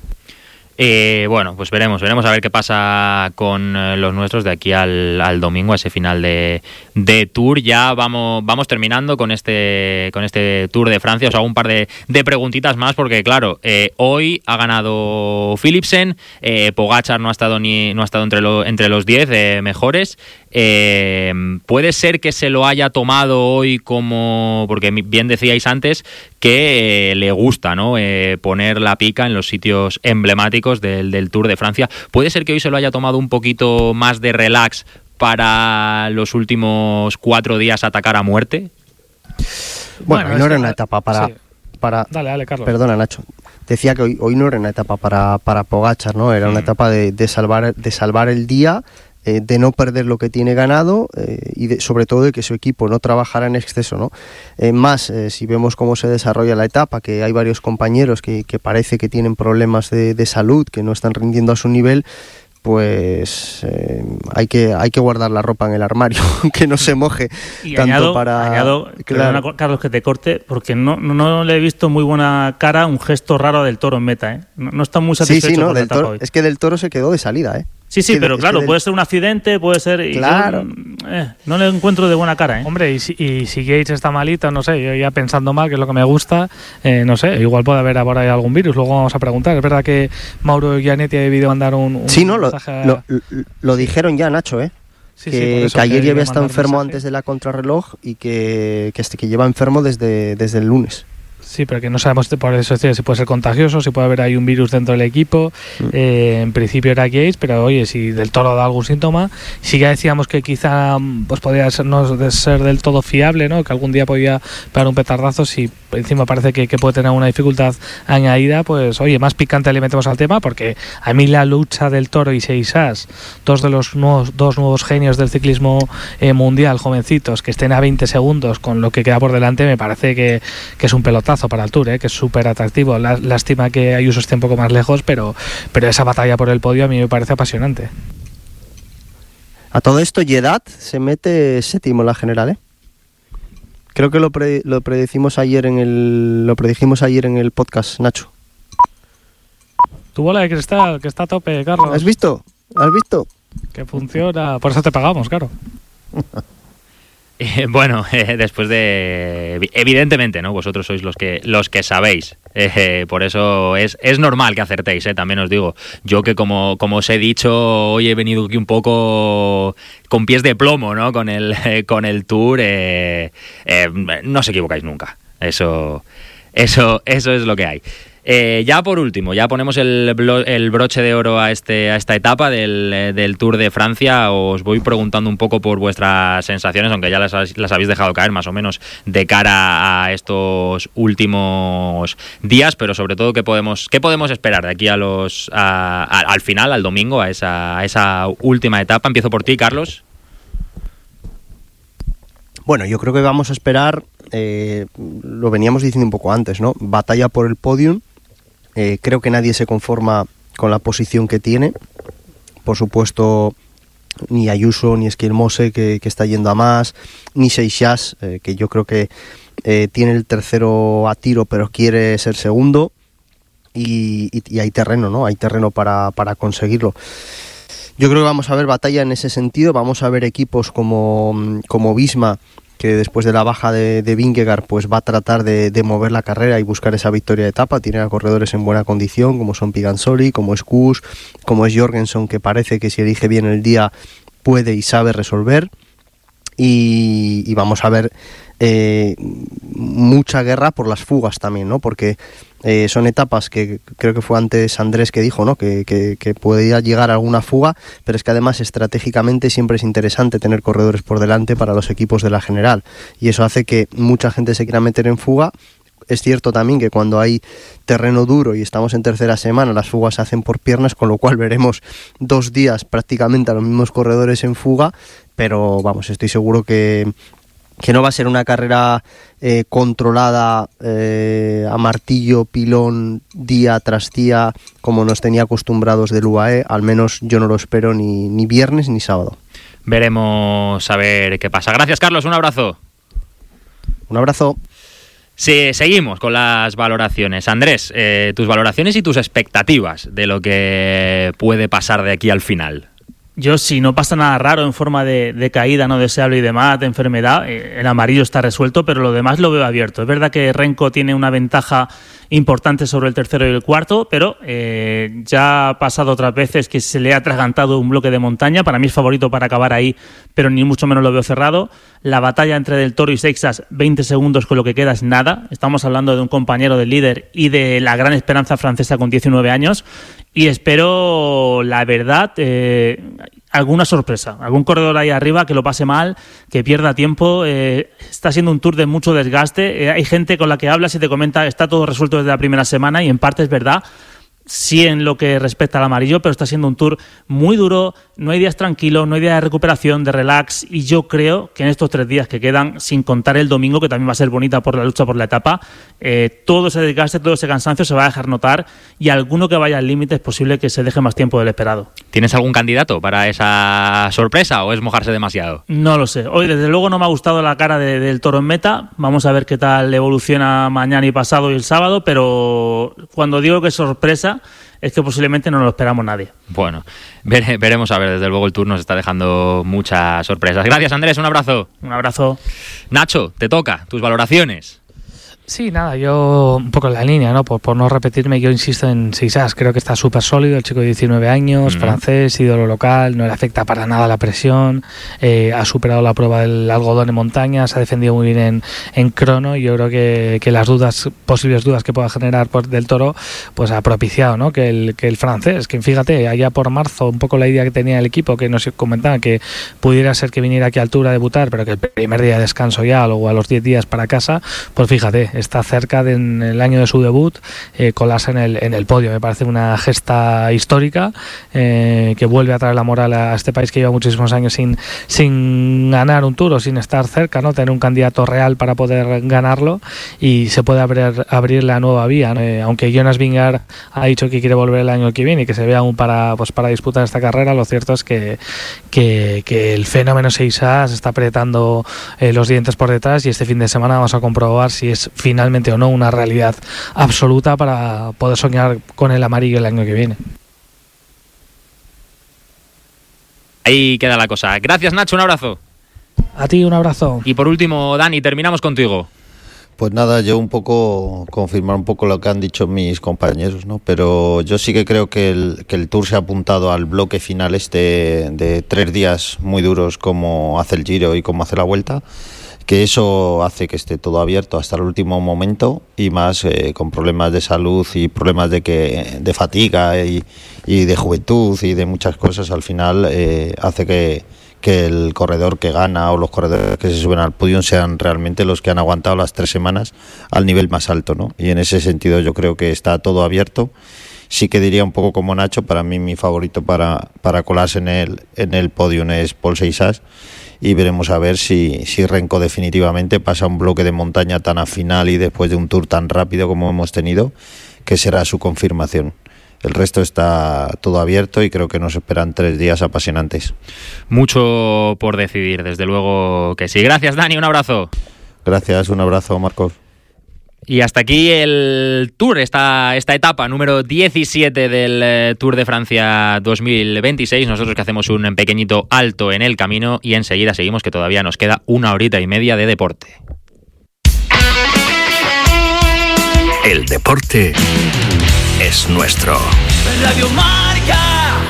Eh, bueno, pues veremos, veremos a ver qué pasa con eh, los nuestros de aquí al, al domingo, a ese final de, de Tour. Ya vamos vamos terminando con este con este Tour de Francia. Os hago un par de, de preguntitas más porque, claro, eh, hoy ha ganado Philipsen, eh, Pogačar no ha estado ni no ha estado entre, lo, entre los diez eh, mejores. Eh, puede ser que se lo haya tomado hoy como, porque bien decíais antes que eh, le gusta, ¿no? Eh, poner la pica en los sitios emblemáticos del, del Tour de Francia. Puede ser que hoy se lo haya tomado un poquito más de relax para los últimos cuatro días atacar a muerte. Bueno, bueno no era una etapa para, sí. para dale, dale, Carlos. Perdona, Nacho. Decía que hoy, hoy no era una etapa para, para Pogačar, ¿no? Era mm. una etapa de, de salvar de salvar el día, eh, de no perder lo que tiene ganado eh, y de, sobre todo de que su equipo no trabajara en exceso, ¿no? Eh, más, eh, si vemos cómo se desarrolla la etapa, que hay varios compañeros que, que parece que tienen problemas de, de salud, que no están rindiendo a su nivel, pues eh, hay que hay que guardar la ropa en el armario, que no se moje. Y tanto añado, para añado claro. perdona, Carlos, que te corte, porque no, no, no le he visto muy buena cara un gesto raro del Toro en meta, ¿eh? No, no está muy satisfecho sí, sí, no, con la del etapa Toro, hoy. es que del Toro se quedó de salida, ¿eh? Sí, sí, que pero de, claro, es que puede del... ser un accidente, puede ser... Y claro. Yo, eh, no le encuentro de buena cara, ¿eh? Hombre, y si, y si Yates está malito, no sé, yo ya pensando mal, que es lo que me gusta, eh, no sé, igual puede haber ahora hay algún virus, luego vamos a preguntar. Es verdad que Mauro Gianetti ha debido mandar un, un sí, no, lo, mensaje... lo, lo, lo dijeron ya, Nacho, ¿eh? Sí, que, sí, por eso que ayer que ya había estado enfermo mensaje. antes de la contrarreloj y que, que, este, que lleva enfermo desde, desde el lunes. Sí, pero que no sabemos por eso si puede ser contagioso, si puede haber ahí un virus dentro del equipo. Mm. Eh, en principio era Yates, pero oye, si del Toro da algún síntoma, sí que decíamos que quizá pues podría ser, no ser del todo fiable, ¿no? Que algún día podía pegar un petardazo, si encima parece que, que puede tener una dificultad añadida, pues oye, más picante le metemos al tema, porque a mí la lucha del Toro y Seixas, dos de los nuevos, dos nuevos genios del ciclismo eh, mundial, jovencitos, que estén a veinte segundos con lo que queda por delante, me parece que, que es un pelotazo para el Tour, ¿eh? Que es súper atractivo. Lástima que Ayuso esté un poco más lejos, pero, pero esa batalla por el podio a mí me parece apasionante. A todo esto, Yedat se mete séptimo en la general, ¿eh? Creo que lo, pre, lo predecimos ayer en el lo predijimos ayer en el podcast, Nacho. Tu bola de cristal, que está a tope, Carlos. ¿Has visto? ¿Has visto? Que funciona. Por eso te pagamos, claro. Eh, bueno, eh, después de... Evidentemente, ¿no? Vosotros sois los que los que sabéis. Eh, por eso es, es normal que acertéis, ¿eh? También os digo. Yo que como, como os he dicho, hoy he venido aquí un poco con pies de plomo, ¿no? Con el, eh, con el Tour. Eh, eh, no os equivocáis nunca. Eso, eso, eso es lo que hay. Eh, ya por último, ya ponemos el, blo- el broche de oro a, este, a esta etapa del, del Tour de Francia. Os voy preguntando un poco por vuestras sensaciones, aunque ya las, las habéis dejado caer más o menos de cara a estos últimos días, pero sobre todo qué podemos, qué podemos esperar de aquí a los a, a, al final, al domingo, a esa, a esa última etapa. Empiezo por ti, Carlos. Bueno, yo creo que vamos a esperar, eh, lo veníamos diciendo un poco antes, ¿no? Batalla por el podium. Eh, creo que nadie se conforma con la posición que tiene. Por supuesto, ni Ayuso, ni Esquilmose, que, que está yendo a más, ni Seixas, eh, que yo creo que eh, tiene el tercero a tiro, pero quiere ser segundo. Y, y, y hay terreno, ¿no? Hay terreno para, para conseguirlo. Yo creo que vamos a ver batalla en ese sentido. Vamos a ver equipos como, como Visma, que después de la baja de, de Vingegaard pues va a tratar de, de mover la carrera y buscar esa victoria de etapa. Tiene a corredores en buena condición, como son Pigansoli, como es Kuss, como es Jorgensen, que parece que si elige bien el día puede y sabe resolver. Y, y vamos a ver eh, mucha guerra por las fugas también, ¿no? Porque eh, son etapas que creo que fue antes Andrés que dijo, ¿no? Que, que, que podía llegar a alguna fuga, pero es que además estratégicamente siempre es interesante tener corredores por delante para los equipos de la general, y eso hace que mucha gente se quiera meter en fuga. Es cierto también que cuando hay terreno duro y estamos en tercera semana, las fugas se hacen por piernas, con lo cual veremos dos días prácticamente a los mismos corredores en fuga, pero vamos, estoy seguro que que no va a ser una carrera eh, controlada eh, a martillo, pilón, día tras día, como nos tenía acostumbrados del U A E. Al menos yo no lo espero ni, ni viernes ni sábado. Veremos a ver qué pasa. Gracias, Carlos, un abrazo. Un abrazo. Sí, seguimos con las valoraciones. Andrés, eh, tus valoraciones y tus expectativas de lo que puede pasar de aquí al final. Yo, si no pasa nada raro en forma de, de caída no deseable y demás, de enfermedad, eh, el amarillo está resuelto, pero lo demás lo veo abierto. Es verdad que Renko tiene una ventaja importante sobre el tercero y el cuarto, pero eh, ya ha pasado otras veces que se le ha atragantado un bloque de montaña. Para mí es favorito para acabar ahí, pero ni mucho menos lo veo cerrado. La batalla entre Del Toro y Seixas, veinte segundos con lo que queda es nada. Estamos hablando de un compañero del líder y de la gran esperanza francesa con diecinueve años. Y espero, la verdad, eh, alguna sorpresa, algún corredor ahí arriba que lo pase mal, que pierda tiempo. Eh, está siendo un Tour de mucho desgaste. Eh, hay gente con la que hablas y te comenta está todo resuelto desde la primera semana, y en parte es verdad. Sí, en lo que respecta al amarillo, pero está siendo un Tour muy duro, no hay días tranquilos, no hay días de recuperación, de relax, y yo creo que en estos tres días que quedan, sin contar el domingo, que también va a ser bonita por la lucha por la etapa, eh, todo ese desgaste, todo ese cansancio se va a dejar notar, y alguno que vaya al límite es posible que se deje más tiempo del esperado. ¿Tienes algún candidato para esa sorpresa o es mojarse demasiado? No lo sé. Hoy, desde luego, no me ha gustado la cara de, del Toro en meta. Vamos a ver qué tal evoluciona mañana y pasado y el sábado, pero cuando digo que es sorpresa, es que posiblemente no lo esperamos nadie. Bueno, vere, veremos a ver. Desde luego el Tour nos está dejando muchas sorpresas. Gracias, Andrés, un abrazo. Un abrazo. Nacho, te toca, tus valoraciones. Sí, nada, yo un poco en la línea, ¿no? Por, por no repetirme, yo insisto en Seixas, creo que está súper sólido, el chico de diecinueve años, uh-huh. francés, ídolo local, no le afecta para nada la presión, eh, ha superado la prueba del algodón en montaña, se ha defendido muy bien en, en crono, y yo creo que, que las dudas, posibles dudas que pueda generar por Del Toro, pues ha propiciado, ¿no? Que el, que el francés, que fíjate, allá por marzo, un poco la idea que tenía el equipo, que nos comentaba que pudiera ser que viniera aquí a Altura a debutar, pero que el primer día de descanso ya, luego a los diez días para casa, pues fíjate, está cerca de, en el año de su debut, eh, colarse en el, en el podio. Me parece una gesta histórica eh, que vuelve a traer la moral a este país que lleva muchísimos años sin, sin ganar un Tour o sin estar cerca, ¿no? Tener un candidato real para poder ganarlo, y se puede abrir, abrir la nueva vía, ¿no? Eh, aunque Jonas Vingegaard ha dicho que quiere volver el año que viene y que se vea aún para, pues, para disputar esta carrera, lo cierto es que, que, que el fenómeno Seixas está apretando eh, los dientes por detrás, y este fin de semana vamos a comprobar si es finalmente o no una realidad absoluta para poder soñar con el amarillo el año que viene. Ahí queda la cosa. Gracias, Nacho, un abrazo. A ti un abrazo. Y por último, Dani, terminamos contigo. Pues nada, yo un poco confirmar un poco lo que han dicho mis compañeros, ¿no? Pero yo sí que creo que el, que el Tour se ha apuntado al bloque final este de tres días muy duros, como hace el Giro y como hace la Vuelta, que eso hace que esté todo abierto hasta el último momento, y más eh, con problemas de salud y problemas de que de fatiga y, y de juventud y de muchas cosas. Al final eh, hace que, que el corredor que gana o los corredores que se suben al podio sean realmente los que han aguantado las tres semanas al nivel más alto, ¿no? Y en ese sentido yo creo que está todo abierto. Sí que diría un poco como Nacho, para mí mi favorito para, para colarse en el, en el podio es Pol Seixas, y veremos a ver si, si Renko definitivamente pasa un bloque de montaña tan a final y después de un Tour tan rápido como hemos tenido, que será su confirmación. El resto está todo abierto y creo que nos esperan tres días apasionantes. Mucho por decidir, desde luego que sí. Gracias, Dani, un abrazo. Gracias, un abrazo, Marcos. Y hasta aquí el Tour, esta, esta etapa número diecisiete del eh, Tour de Francia dos mil veintiséis. Nosotros que hacemos un pequeñito alto en el camino y enseguida seguimos, que todavía nos queda una horita y media de deporte. El deporte es nuestro. Radio Marca.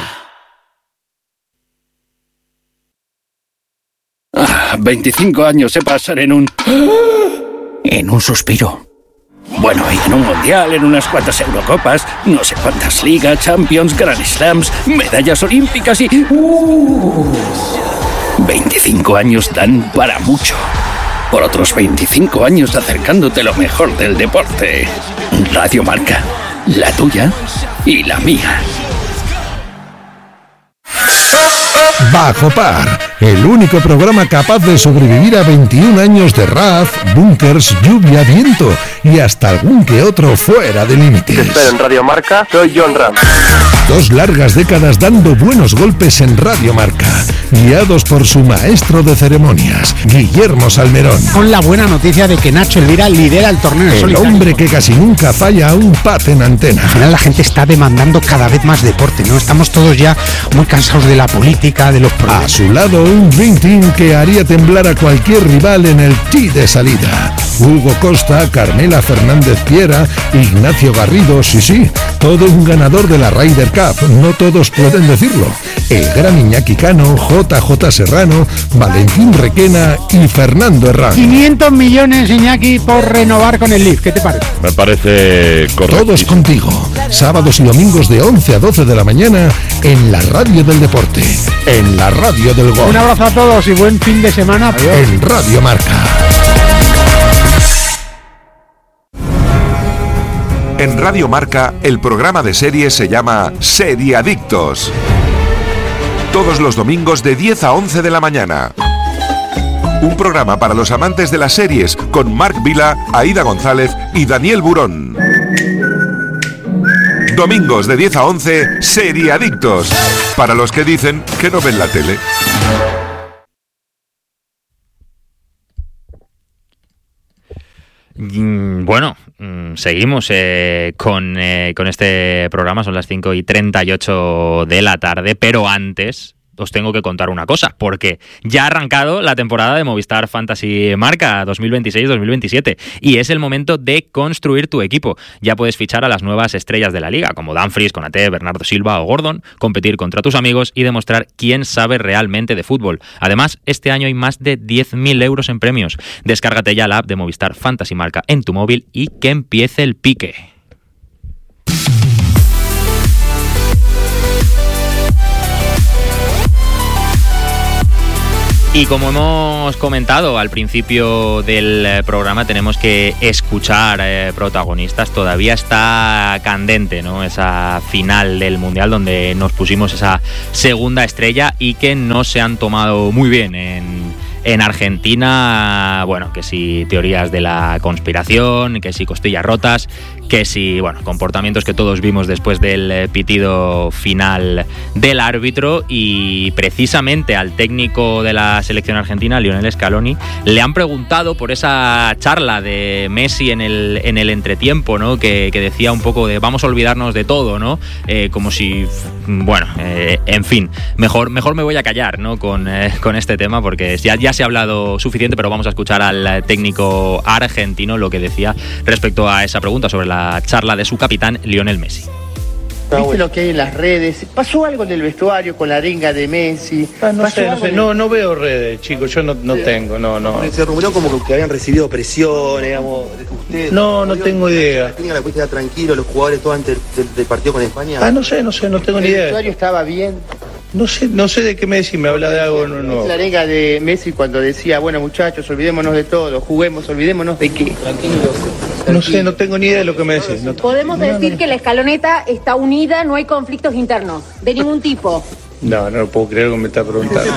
Ah, veinticinco años se pasan en un... en un suspiro. Bueno, y en un mundial, en unas cuantas Eurocopas, no sé cuántas ligas, Champions, Grand Slams, medallas olímpicas y... Uh, veinticinco años dan para mucho. Por otros veinticinco años acercándote lo mejor del deporte. Radio Marca, la tuya y la mía. Bajo Par, el único programa capaz de sobrevivir a veintiún años de raz, búnkers, lluvia, viento y hasta algún que otro fuera de límites. Te espero en Radio Marca, soy John Ram. Dos largas décadas dando buenos golpes en Radio Marca, guiados por su maestro de ceremonias, Guillermo Salmerón. Con la buena noticia de que Nacho Elvira lidera el torneo. El solitario. hombre que casi nunca falla a un pat en antena. Al final la gente está demandando cada vez más deporte, ¿no? Estamos todos ya muy cansados de la política, de los problemas. A su lado un Dream Team que haría temblar a cualquier rival en el tee de salida. Hugo Costa, Carmela Fernández Piera, Ignacio Garrido, sí, sí, todo un ganador de la Ryder Cup, no todos pueden decirlo. El gran Iñaki Cano, J J Serrano, Valentín Requena y Fernando Herrán. quinientos millones, Iñaki, por renovar con el Leaf, ¿qué te parece? Me parece correcto. Todos contigo, sábados y domingos de once a doce de la mañana en la radio del deporte, en la radio del gol. Un abrazo a todos y buen fin de semana. Adiós. En Radio Marca. En Radio Marca, el programa de series se llama Seriadictos. Todos los domingos de diez a once de la mañana. Un programa para los amantes de las series con Marc Vila, Aida González y Daniel Burón. Domingos de diez a once, Seriadictos. Para los que dicen que no ven la tele. Bueno, seguimos eh, con, eh, con este programa, son las cinco y treinta y ocho de la tarde, pero antes os tengo que contar una cosa, porque ya ha arrancado la temporada de Movistar Fantasy Marca dos mil veintiséis dos mil veintisiete y es el momento de construir tu equipo. Ya puedes fichar a las nuevas estrellas de la liga, como Dumfries, Konaté, Bernardo Silva o Gordon, competir contra tus amigos y demostrar quién sabe realmente de fútbol. Además, este año hay más de diez mil euros en premios. Descárgate ya la app de Movistar Fantasy Marca en tu móvil y que empiece el pique. Y como hemos comentado al principio del programa, tenemos que escuchar eh, protagonistas. Todavía está candente, ¿no?, esa final del Mundial donde nos pusimos esa segunda estrella y que no se han tomado muy bien en, en Argentina. Bueno, que si teorías de la conspiración, que si costillas rotas, que si, bueno, comportamientos que todos vimos después del pitido final del árbitro. Y precisamente al técnico de la selección argentina, Lionel Scaloni, le han preguntado por esa charla de Messi en el, en el entretiempo, ¿no?, que, que decía un poco de vamos a olvidarnos de todo, ¿no? Eh, como si, bueno, eh, en fin, mejor, mejor me voy a callar, ¿no?, con, eh, con este tema, porque ya, ya se ha hablado suficiente, pero vamos a escuchar al técnico argentino lo que decía respecto a esa pregunta sobre la charla de su capitán Lionel Messi. ¿Viste lo que hay en las redes? ¿Pasó algo en el vestuario con la arenga de Messi? Ah, no sé, no sé, en... no, no veo redes, chicos, yo no, no sí. tengo, no, no. Se rumoreó como que habían recibido presión, digamos, ustedes. No, no tengo idea. La técnica la puesta tranquilo, los jugadores todos antes del, del partido con España. Ah, no sé, no sé, no tengo ni idea. ¿El vestuario estaba bien? No sé, no sé de qué me decís, me habla de algo nuevo. La arenga de Messi cuando decía, bueno muchachos, olvidémonos de todo, juguemos, olvidémonos de qué. Tranquilos. No sé, no tengo ni idea de lo que me decís. No, Podemos decir no, no. que la escaloneta está unida, no hay conflictos internos, de ningún tipo. No, no lo puedo creer que me está preguntando.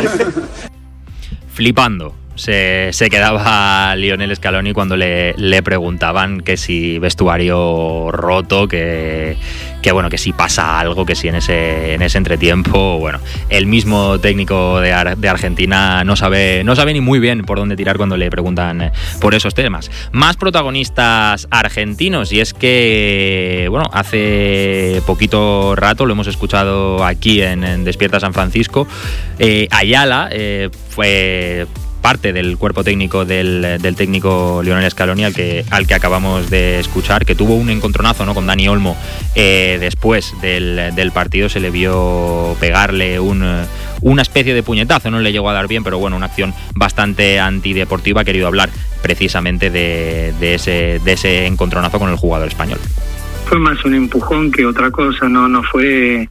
Flipando. Se, se quedaba Lionel Scaloni cuando le, le preguntaban que si vestuario roto, que, que bueno, que si pasa algo, que si en ese, en ese entretiempo, bueno, el mismo técnico de, Ar, de Argentina no sabe, no sabe ni muy bien por dónde tirar cuando le preguntan por esos temas. Más protagonistas argentinos, y es que, bueno, hace poquito rato lo hemos escuchado aquí en, en Despierta San Francisco, eh, Ayala eh, fue parte del cuerpo técnico del, del técnico Lionel Scaloni, al que, al que acabamos de escuchar, que tuvo un encontronazo, ¿no?, con Dani Olmo eh, después del, del partido. Se le vio pegarle un, una especie de puñetazo, no le llegó a dar bien, pero bueno, una acción bastante antideportiva. Ha querido hablar precisamente de, de, ese, de ese encontronazo con el jugador español. Fue más un empujón que otra cosa, no, no fue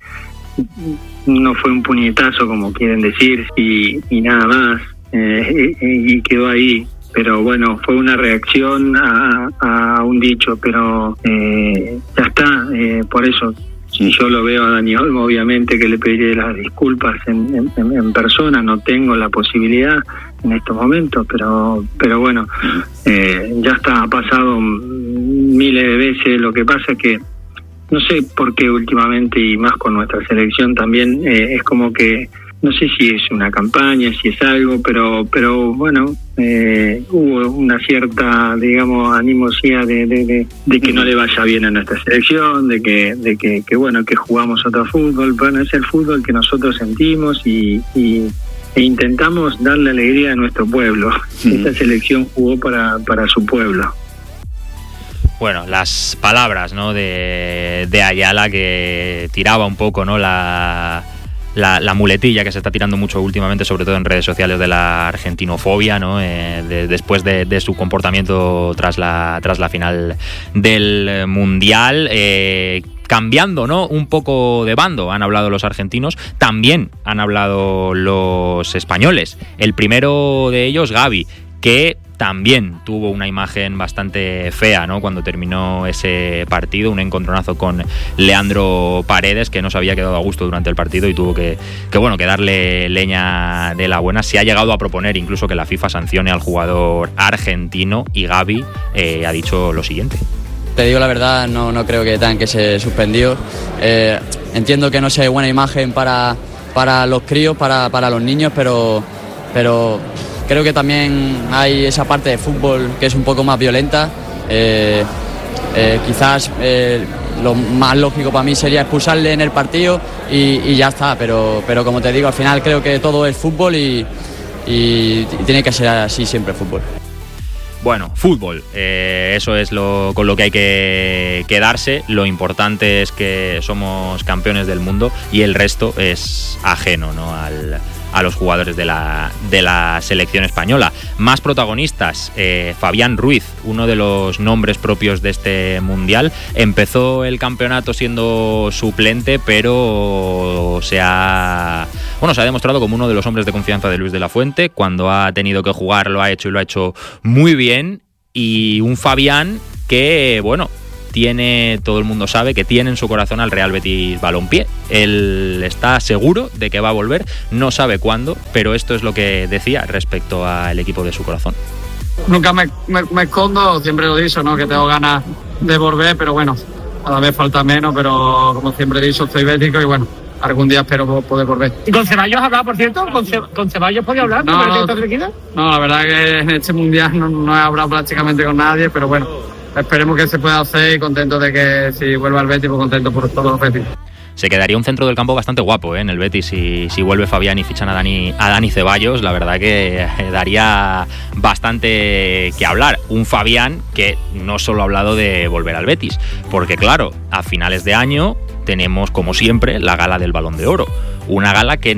no fue un puñetazo como quieren decir y, y nada más. Eh, y, y quedó ahí, pero bueno, fue una reacción a, a un dicho, pero eh, ya está, eh, por eso si yo lo veo a Dani Olmo, obviamente que le pediré las disculpas en, en, en persona, no tengo la posibilidad en estos momentos, pero pero bueno, eh, ya está, ha pasado miles de veces. Lo que pasa es que no sé por qué últimamente, y más con nuestra selección también, eh, es como que no sé si es una campaña, si es algo, pero pero bueno, eh, hubo una cierta, digamos, animosidad de, de, de, de que no le vaya bien a nuestra selección, de que de que, que bueno, que jugamos otro fútbol. Bueno, es el fútbol que nosotros sentimos y, y e intentamos darle alegría a nuestro pueblo. Mm. Esta selección jugó para, para su pueblo. Bueno, las palabras, ¿no?, de, de Ayala, que tiraba un poco, ¿no?, la... La, la muletilla que se está tirando mucho últimamente, sobre todo en redes sociales, de la argentinofobia, ¿no? Eh, de, después de, de su comportamiento tras la, tras la final del Mundial. Eh, cambiando, ¿no?, un poco de bando. Han hablado los argentinos, también han hablado los españoles. El primero de ellos, Gavi, que también tuvo una imagen bastante fea, ¿no?, cuando terminó ese partido, un encontronazo con Leandro Paredes, que no se había quedado a gusto durante el partido y tuvo que, que, bueno, que darle leña de la buena. Se ha llegado a proponer incluso que la FIFA sancione al jugador argentino, y Gavi eh, ha dicho lo siguiente. Te digo la verdad, no, no creo que tengan que ser suspendidos. Eh, entiendo que no sea buena imagen para, para los críos, para, para los niños, pero... pero creo que también hay esa parte de fútbol que es un poco más violenta. Eh, eh, quizás eh, lo más lógico para mí sería expulsarle en el partido y, y ya está, pero, pero como te digo, al final creo que todo es fútbol y, y, y tiene que ser así siempre fútbol. Bueno, fútbol, eh, eso es lo con lo que hay que quedarse. Lo importante es que somos campeones del mundo y el resto es ajeno, ¿no?, al... a los jugadores de la, de la selección española. Más protagonistas, eh, Fabián Ruiz, uno de los nombres propios de este Mundial. Empezó el campeonato siendo suplente, pero se ha, bueno, se ha demostrado como uno de los hombres de confianza de Luis de la Fuente. Cuando ha tenido que jugar lo ha hecho y lo ha hecho muy bien. Y un Fabián que, bueno, tiene, todo el mundo sabe que tiene en su corazón al Real Betis Balompié. Él está seguro de que va a volver, no sabe cuándo, pero esto es lo que decía respecto al equipo de su corazón. Nunca me, me, me escondo, siempre lo he dicho, ¿no?, que tengo ganas de volver, pero bueno, cada vez falta menos, pero como siempre he dicho, estoy bético y bueno, algún día espero poder volver. ¿Y con Ceballos hablaba, por cierto? ¿Con, Ce- con Ceballos podía hablar? No, no, no, la verdad que en este Mundial no, no he hablado prácticamente con nadie, pero bueno, esperemos que se pueda hacer y contento de que si vuelve al Betis, pues contento por todos los Betis. Se quedaría un centro del campo bastante guapo, ¿eh?, en el Betis si, si vuelve Fabián y fichan a Dani, a Dani Ceballos. La verdad que daría bastante que hablar. Un Fabián que no solo ha hablado de volver al Betis, porque claro, a finales de año tenemos, como siempre, la gala del Balón de Oro. Una gala que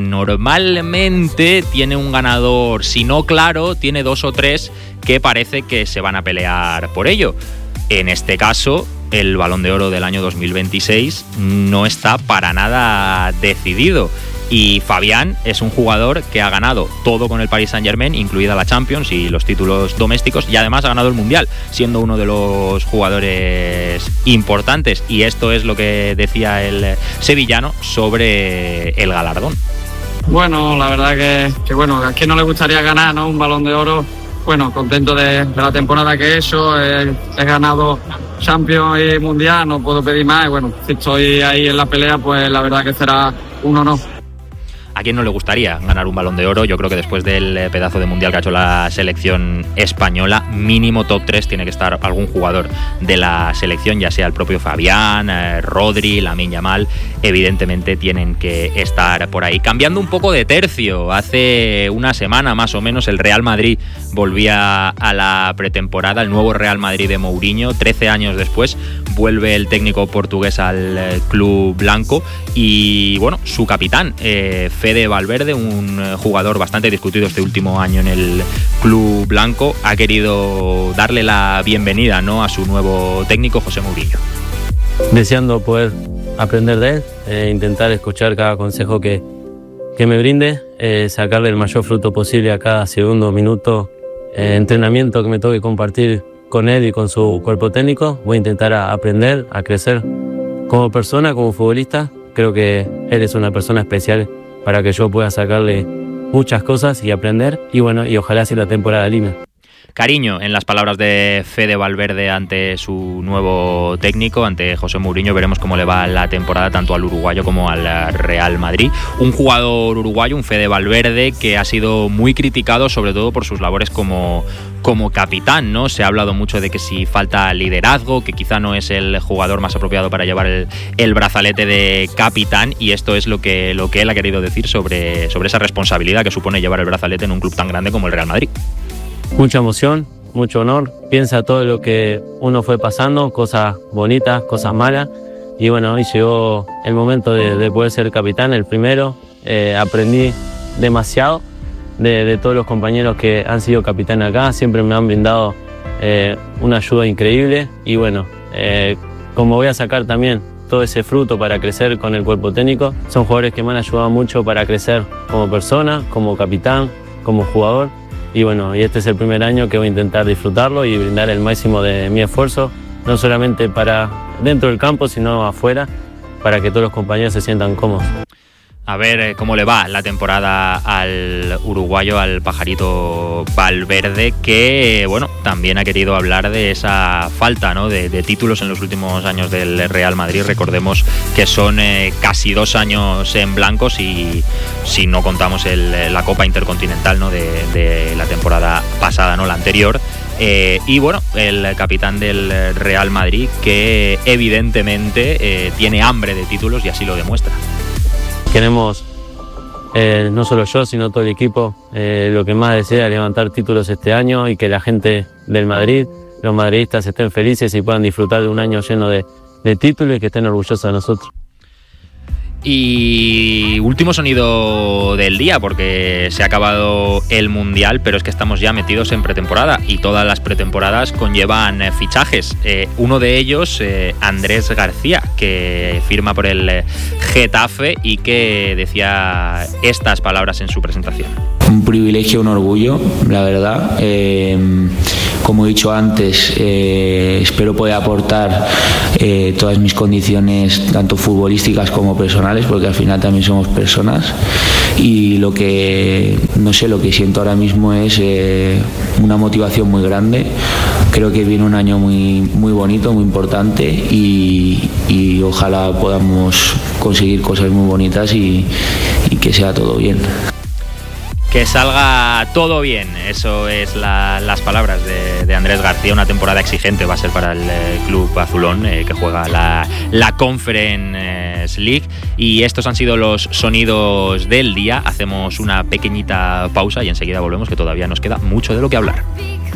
normalmente tiene un ganador, si no claro, tiene dos o tres que parece que se van a pelear por ello. En este caso, el Balón de Oro del año dos mil veintiséis no está para nada decidido. Y Fabián es un jugador que ha ganado todo con el Paris Saint-Germain, incluida la Champions y los títulos domésticos, y además ha ganado el Mundial, siendo uno de los jugadores importantes. Y esto es lo que decía el sevillano sobre el galardón. Bueno, la verdad que, que bueno, a quien no le gustaría ganar, ¿no?, un Balón de Oro. Bueno, contento de, de la temporada que he hecho, he, he ganado Champions y Mundial, no puedo pedir más, y bueno, si estoy ahí en la pelea, pues la verdad que será un honor. ¿A quién no le gustaría ganar un Balón de Oro? Yo creo que después del pedazo de Mundial que ha hecho la selección española, mínimo top tres tiene que estar algún jugador de la selección, ya sea el propio Fabián, eh, Rodri, Lamine Yamal, evidentemente tienen que estar por ahí. Cambiando un poco de tercio, hace una semana más o menos el Real Madrid volvía a la pretemporada, el nuevo Real Madrid de Mourinho. Trece años después vuelve el técnico portugués al club blanco y bueno, su capitán, eh, Fede Valverde, un jugador bastante discutido este último año en el club blanco, ha querido darle la bienvenida, ¿no?, a su nuevo técnico, José Mourinho. Deseando poder aprender de él, eh, intentar escuchar cada consejo que, que me brinde, eh, sacarle el mayor fruto posible a cada segundo, minuto, eh, entrenamiento que me toque compartir con él y con su cuerpo técnico. Voy a intentar a aprender, a crecer como persona, como futbolista, creo que él es una persona especial para que yo pueda sacarle muchas cosas y aprender, y bueno, y ojalá sea la temporada linda. Cariño en las palabras de Fede Valverde ante su nuevo técnico, ante José Mourinho. Veremos cómo le va la temporada tanto al uruguayo como al Real Madrid. Un jugador uruguayo, un Fede Valverde, que ha sido muy criticado sobre todo por sus labores como, como capitán, ¿no? Se ha hablado mucho de que si falta liderazgo, que quizá no es el jugador más apropiado para llevar el, el brazalete de capitán, y esto es lo que, lo que él ha querido decir sobre, sobre esa responsabilidad que supone llevar el brazalete en un club tan grande como el Real Madrid. Mucha emoción, mucho honor, piensa todo lo que uno fue pasando, cosas bonitas, cosas malas, y bueno, hoy llegó el momento de, de poder ser capitán, el primero. Eh, aprendí demasiado de, de todos los compañeros que han sido capitanes acá, siempre me han brindado eh, una ayuda increíble, y bueno, eh, como voy a sacar también todo ese fruto para crecer con el cuerpo técnico, son jugadores que me han ayudado mucho para crecer como persona, como capitán, como jugador. Y bueno, y este es el primer año que voy a intentar disfrutarlo y brindar el máximo de mi esfuerzo, no solamente para dentro del campo, sino afuera, para que todos los compañeros se sientan cómodos. A ver cómo le va la temporada al uruguayo, al pajarito Valverde, que bueno, también ha querido hablar de esa falta, ¿no?, de, de títulos en los últimos años del Real Madrid. Recordemos que son eh, casi dos años en blanco, si, si no contamos el, la Copa Intercontinental, ¿no?, de, de la temporada pasada, no la anterior. Eh, y bueno, el capitán del Real Madrid, que evidentemente eh, tiene hambre de títulos y así lo demuestra. Queremos, eh, no solo yo, sino todo el equipo, eh, lo que más desea es levantar títulos este año y que la gente del Madrid, los madridistas, estén felices y puedan disfrutar de un año lleno de, de títulos y que estén orgullosos de nosotros. Y último sonido del día, porque se ha acabado el Mundial, pero es que estamos ya metidos en pretemporada y todas las pretemporadas conllevan eh, fichajes. Eh, uno de ellos, eh, Andrés García, que firma por el Getafe y que decía estas palabras en su presentación. Un privilegio, un orgullo, la verdad. Eh, como he dicho antes, eh, espero poder aportar eh, todas mis condiciones, tanto futbolísticas como personales, porque al final también somos personas. Y lo que, no sé, lo que siento ahora mismo es eh, una motivación muy grande. Creo que viene un año muy, muy bonito, muy importante, y, y ojalá podamos conseguir cosas muy bonitas y, y que sea todo bien. Que salga todo bien, eso es la, las palabras de, de Andrés García. Una temporada exigente va a ser para el eh, club azulón, eh, que juega la, la Conference League. Y estos han sido los sonidos del día. Hacemos una pequeñita pausa y enseguida volvemos, que todavía nos queda mucho de lo que hablar.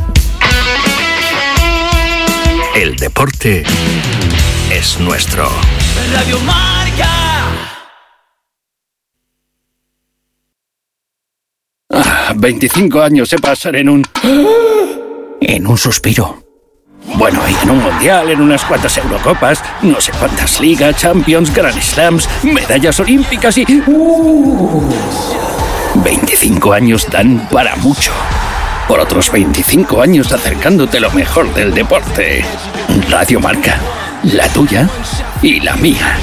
El deporte es nuestro. Radio Marca. Ah, veinticinco años se pasan en un... en un suspiro. Bueno, y en un mundial, en unas cuantas Eurocopas, no sé cuántas ligas, Champions, Grand Slams, medallas olímpicas y... Uh, veinticinco años dan para mucho. Por otros veinticinco años acercándote lo mejor del deporte. Radio Marca, la tuya y la mía.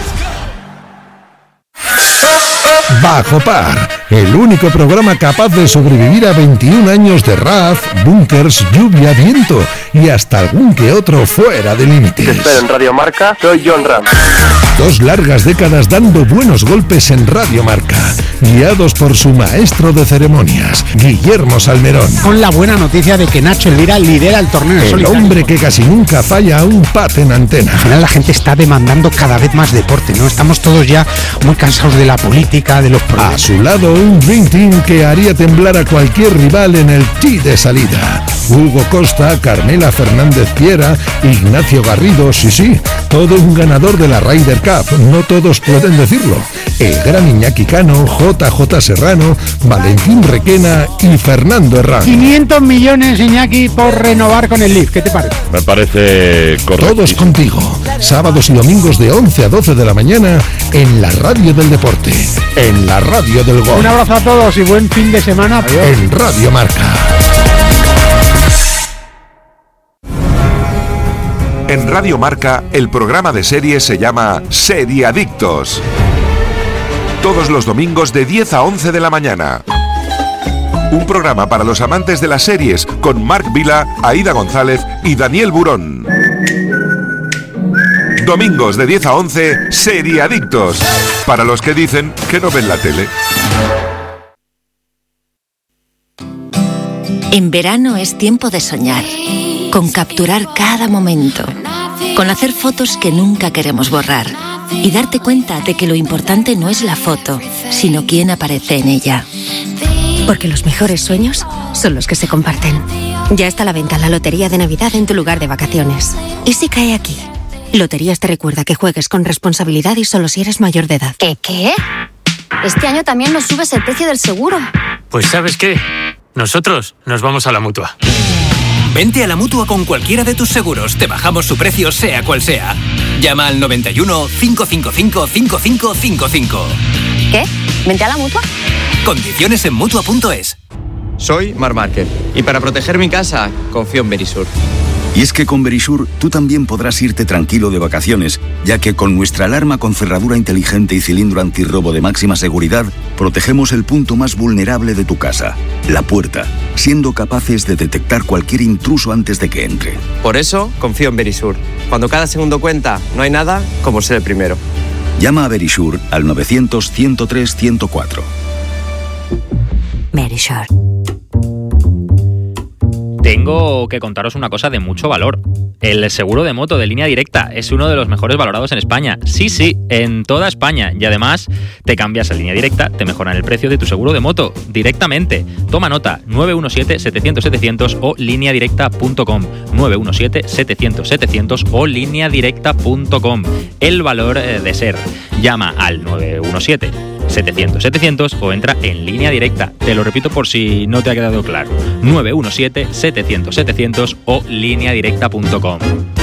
Bajo Par, el único programa capaz de sobrevivir a veintiún años de R A F, búnkers, lluvia, viento y hasta algún que otro fuera de límites. Te espero en Radio Marca, soy John Ram. Dos largas décadas dando buenos golpes en Radio Marca, guiados por su maestro de ceremonias, Guillermo Salmerón. Con la buena noticia de que Nacho Elvira lidera el torneo. El solitario. hombre que casi nunca falla a un pat en antena. Al final la gente está demandando cada vez más deporte, ¿no? Estamos todos ya muy cansados de la política, de los problemas. A su lado, un Dream Team que haría temblar a cualquier rival en el tee de salida. Hugo Costa, Carmela Fernández Piera, Ignacio Garrido, sí, sí, todo un ganador de la Ryder Cup, no todos pueden decirlo. El gran Iñaki Cano, J J Serrano, Valentín Requena y Fernando Herrán. quinientos millones, Iñaki, por renovar con el Leaf, ¿qué te parece? Me parece correcto. Todos contigo, sábados y domingos de once a doce de la mañana en la radio del deporte, en la radio del gol. Un abrazo a todos y buen fin de semana. Adiós. En Radio Marca. En Radio Marca, el programa de series se llama Seriadictos. Todos los domingos de diez a once de la mañana. Un programa para los amantes de las series con Marc Vila, Aida González y Daniel Burón. Domingos de diez a once, Seriadictos. Para los que dicen que no ven la tele. En verano es tiempo de soñar, con capturar cada momento, con hacer fotos que nunca queremos borrar y darte cuenta de que lo importante no es la foto, sino quién aparece en ella. Porque los mejores sueños son los que se comparten. Ya está a la venta la Lotería de Navidad en tu lugar de vacaciones. ¿Y si cae aquí? Loterías te recuerda que juegues con responsabilidad y solo si eres mayor de edad. ¿Qué qué? Este año también nos subes el precio del seguro. Pues ¿sabes qué? Nosotros nos vamos a la Mutua. Vente a la Mutua con cualquiera de tus seguros. Te bajamos su precio sea cual sea. Llama al noventa y uno, cinco cinco cinco, cinco cinco cinco cinco. ¿Qué? ¿Vente a la Mutua? Condiciones en Mutua punto es. Soy Marc Márquez y para proteger mi casa confío en Verisur. Y es que con Verisur tú también podrás irte tranquilo de vacaciones, ya que con nuestra alarma con cerradura inteligente y cilindro antirrobo de máxima seguridad, protegemos el punto más vulnerable de tu casa, la puerta, siendo capaces de detectar cualquier intruso antes de que entre. Por eso confío en Verisur. Cuando cada segundo cuenta, no hay nada como ser el primero. Llama a Verisur al novecientos, ciento tres, ciento cuatro. Verisur. Tengo que contaros una cosa de mucho valor. El seguro de moto de Línea Directa es uno de los mejores valorados en España. Sí, sí, en toda España. Y además, te cambias a Línea Directa, te mejoran el precio de tu seguro de moto directamente. Toma nota, nueve uno siete, setecientos, setecientos o línea directa punto com. nueve uno siete, setecientos, setecientos o línea directa punto com. El valor de ser. Llama al nueve uno siete, setecientos, setecientos o entra en Línea Directa. Te lo repito por si no te ha quedado claro. nueve uno siete, setecientos, setecientos o línea directa punto com.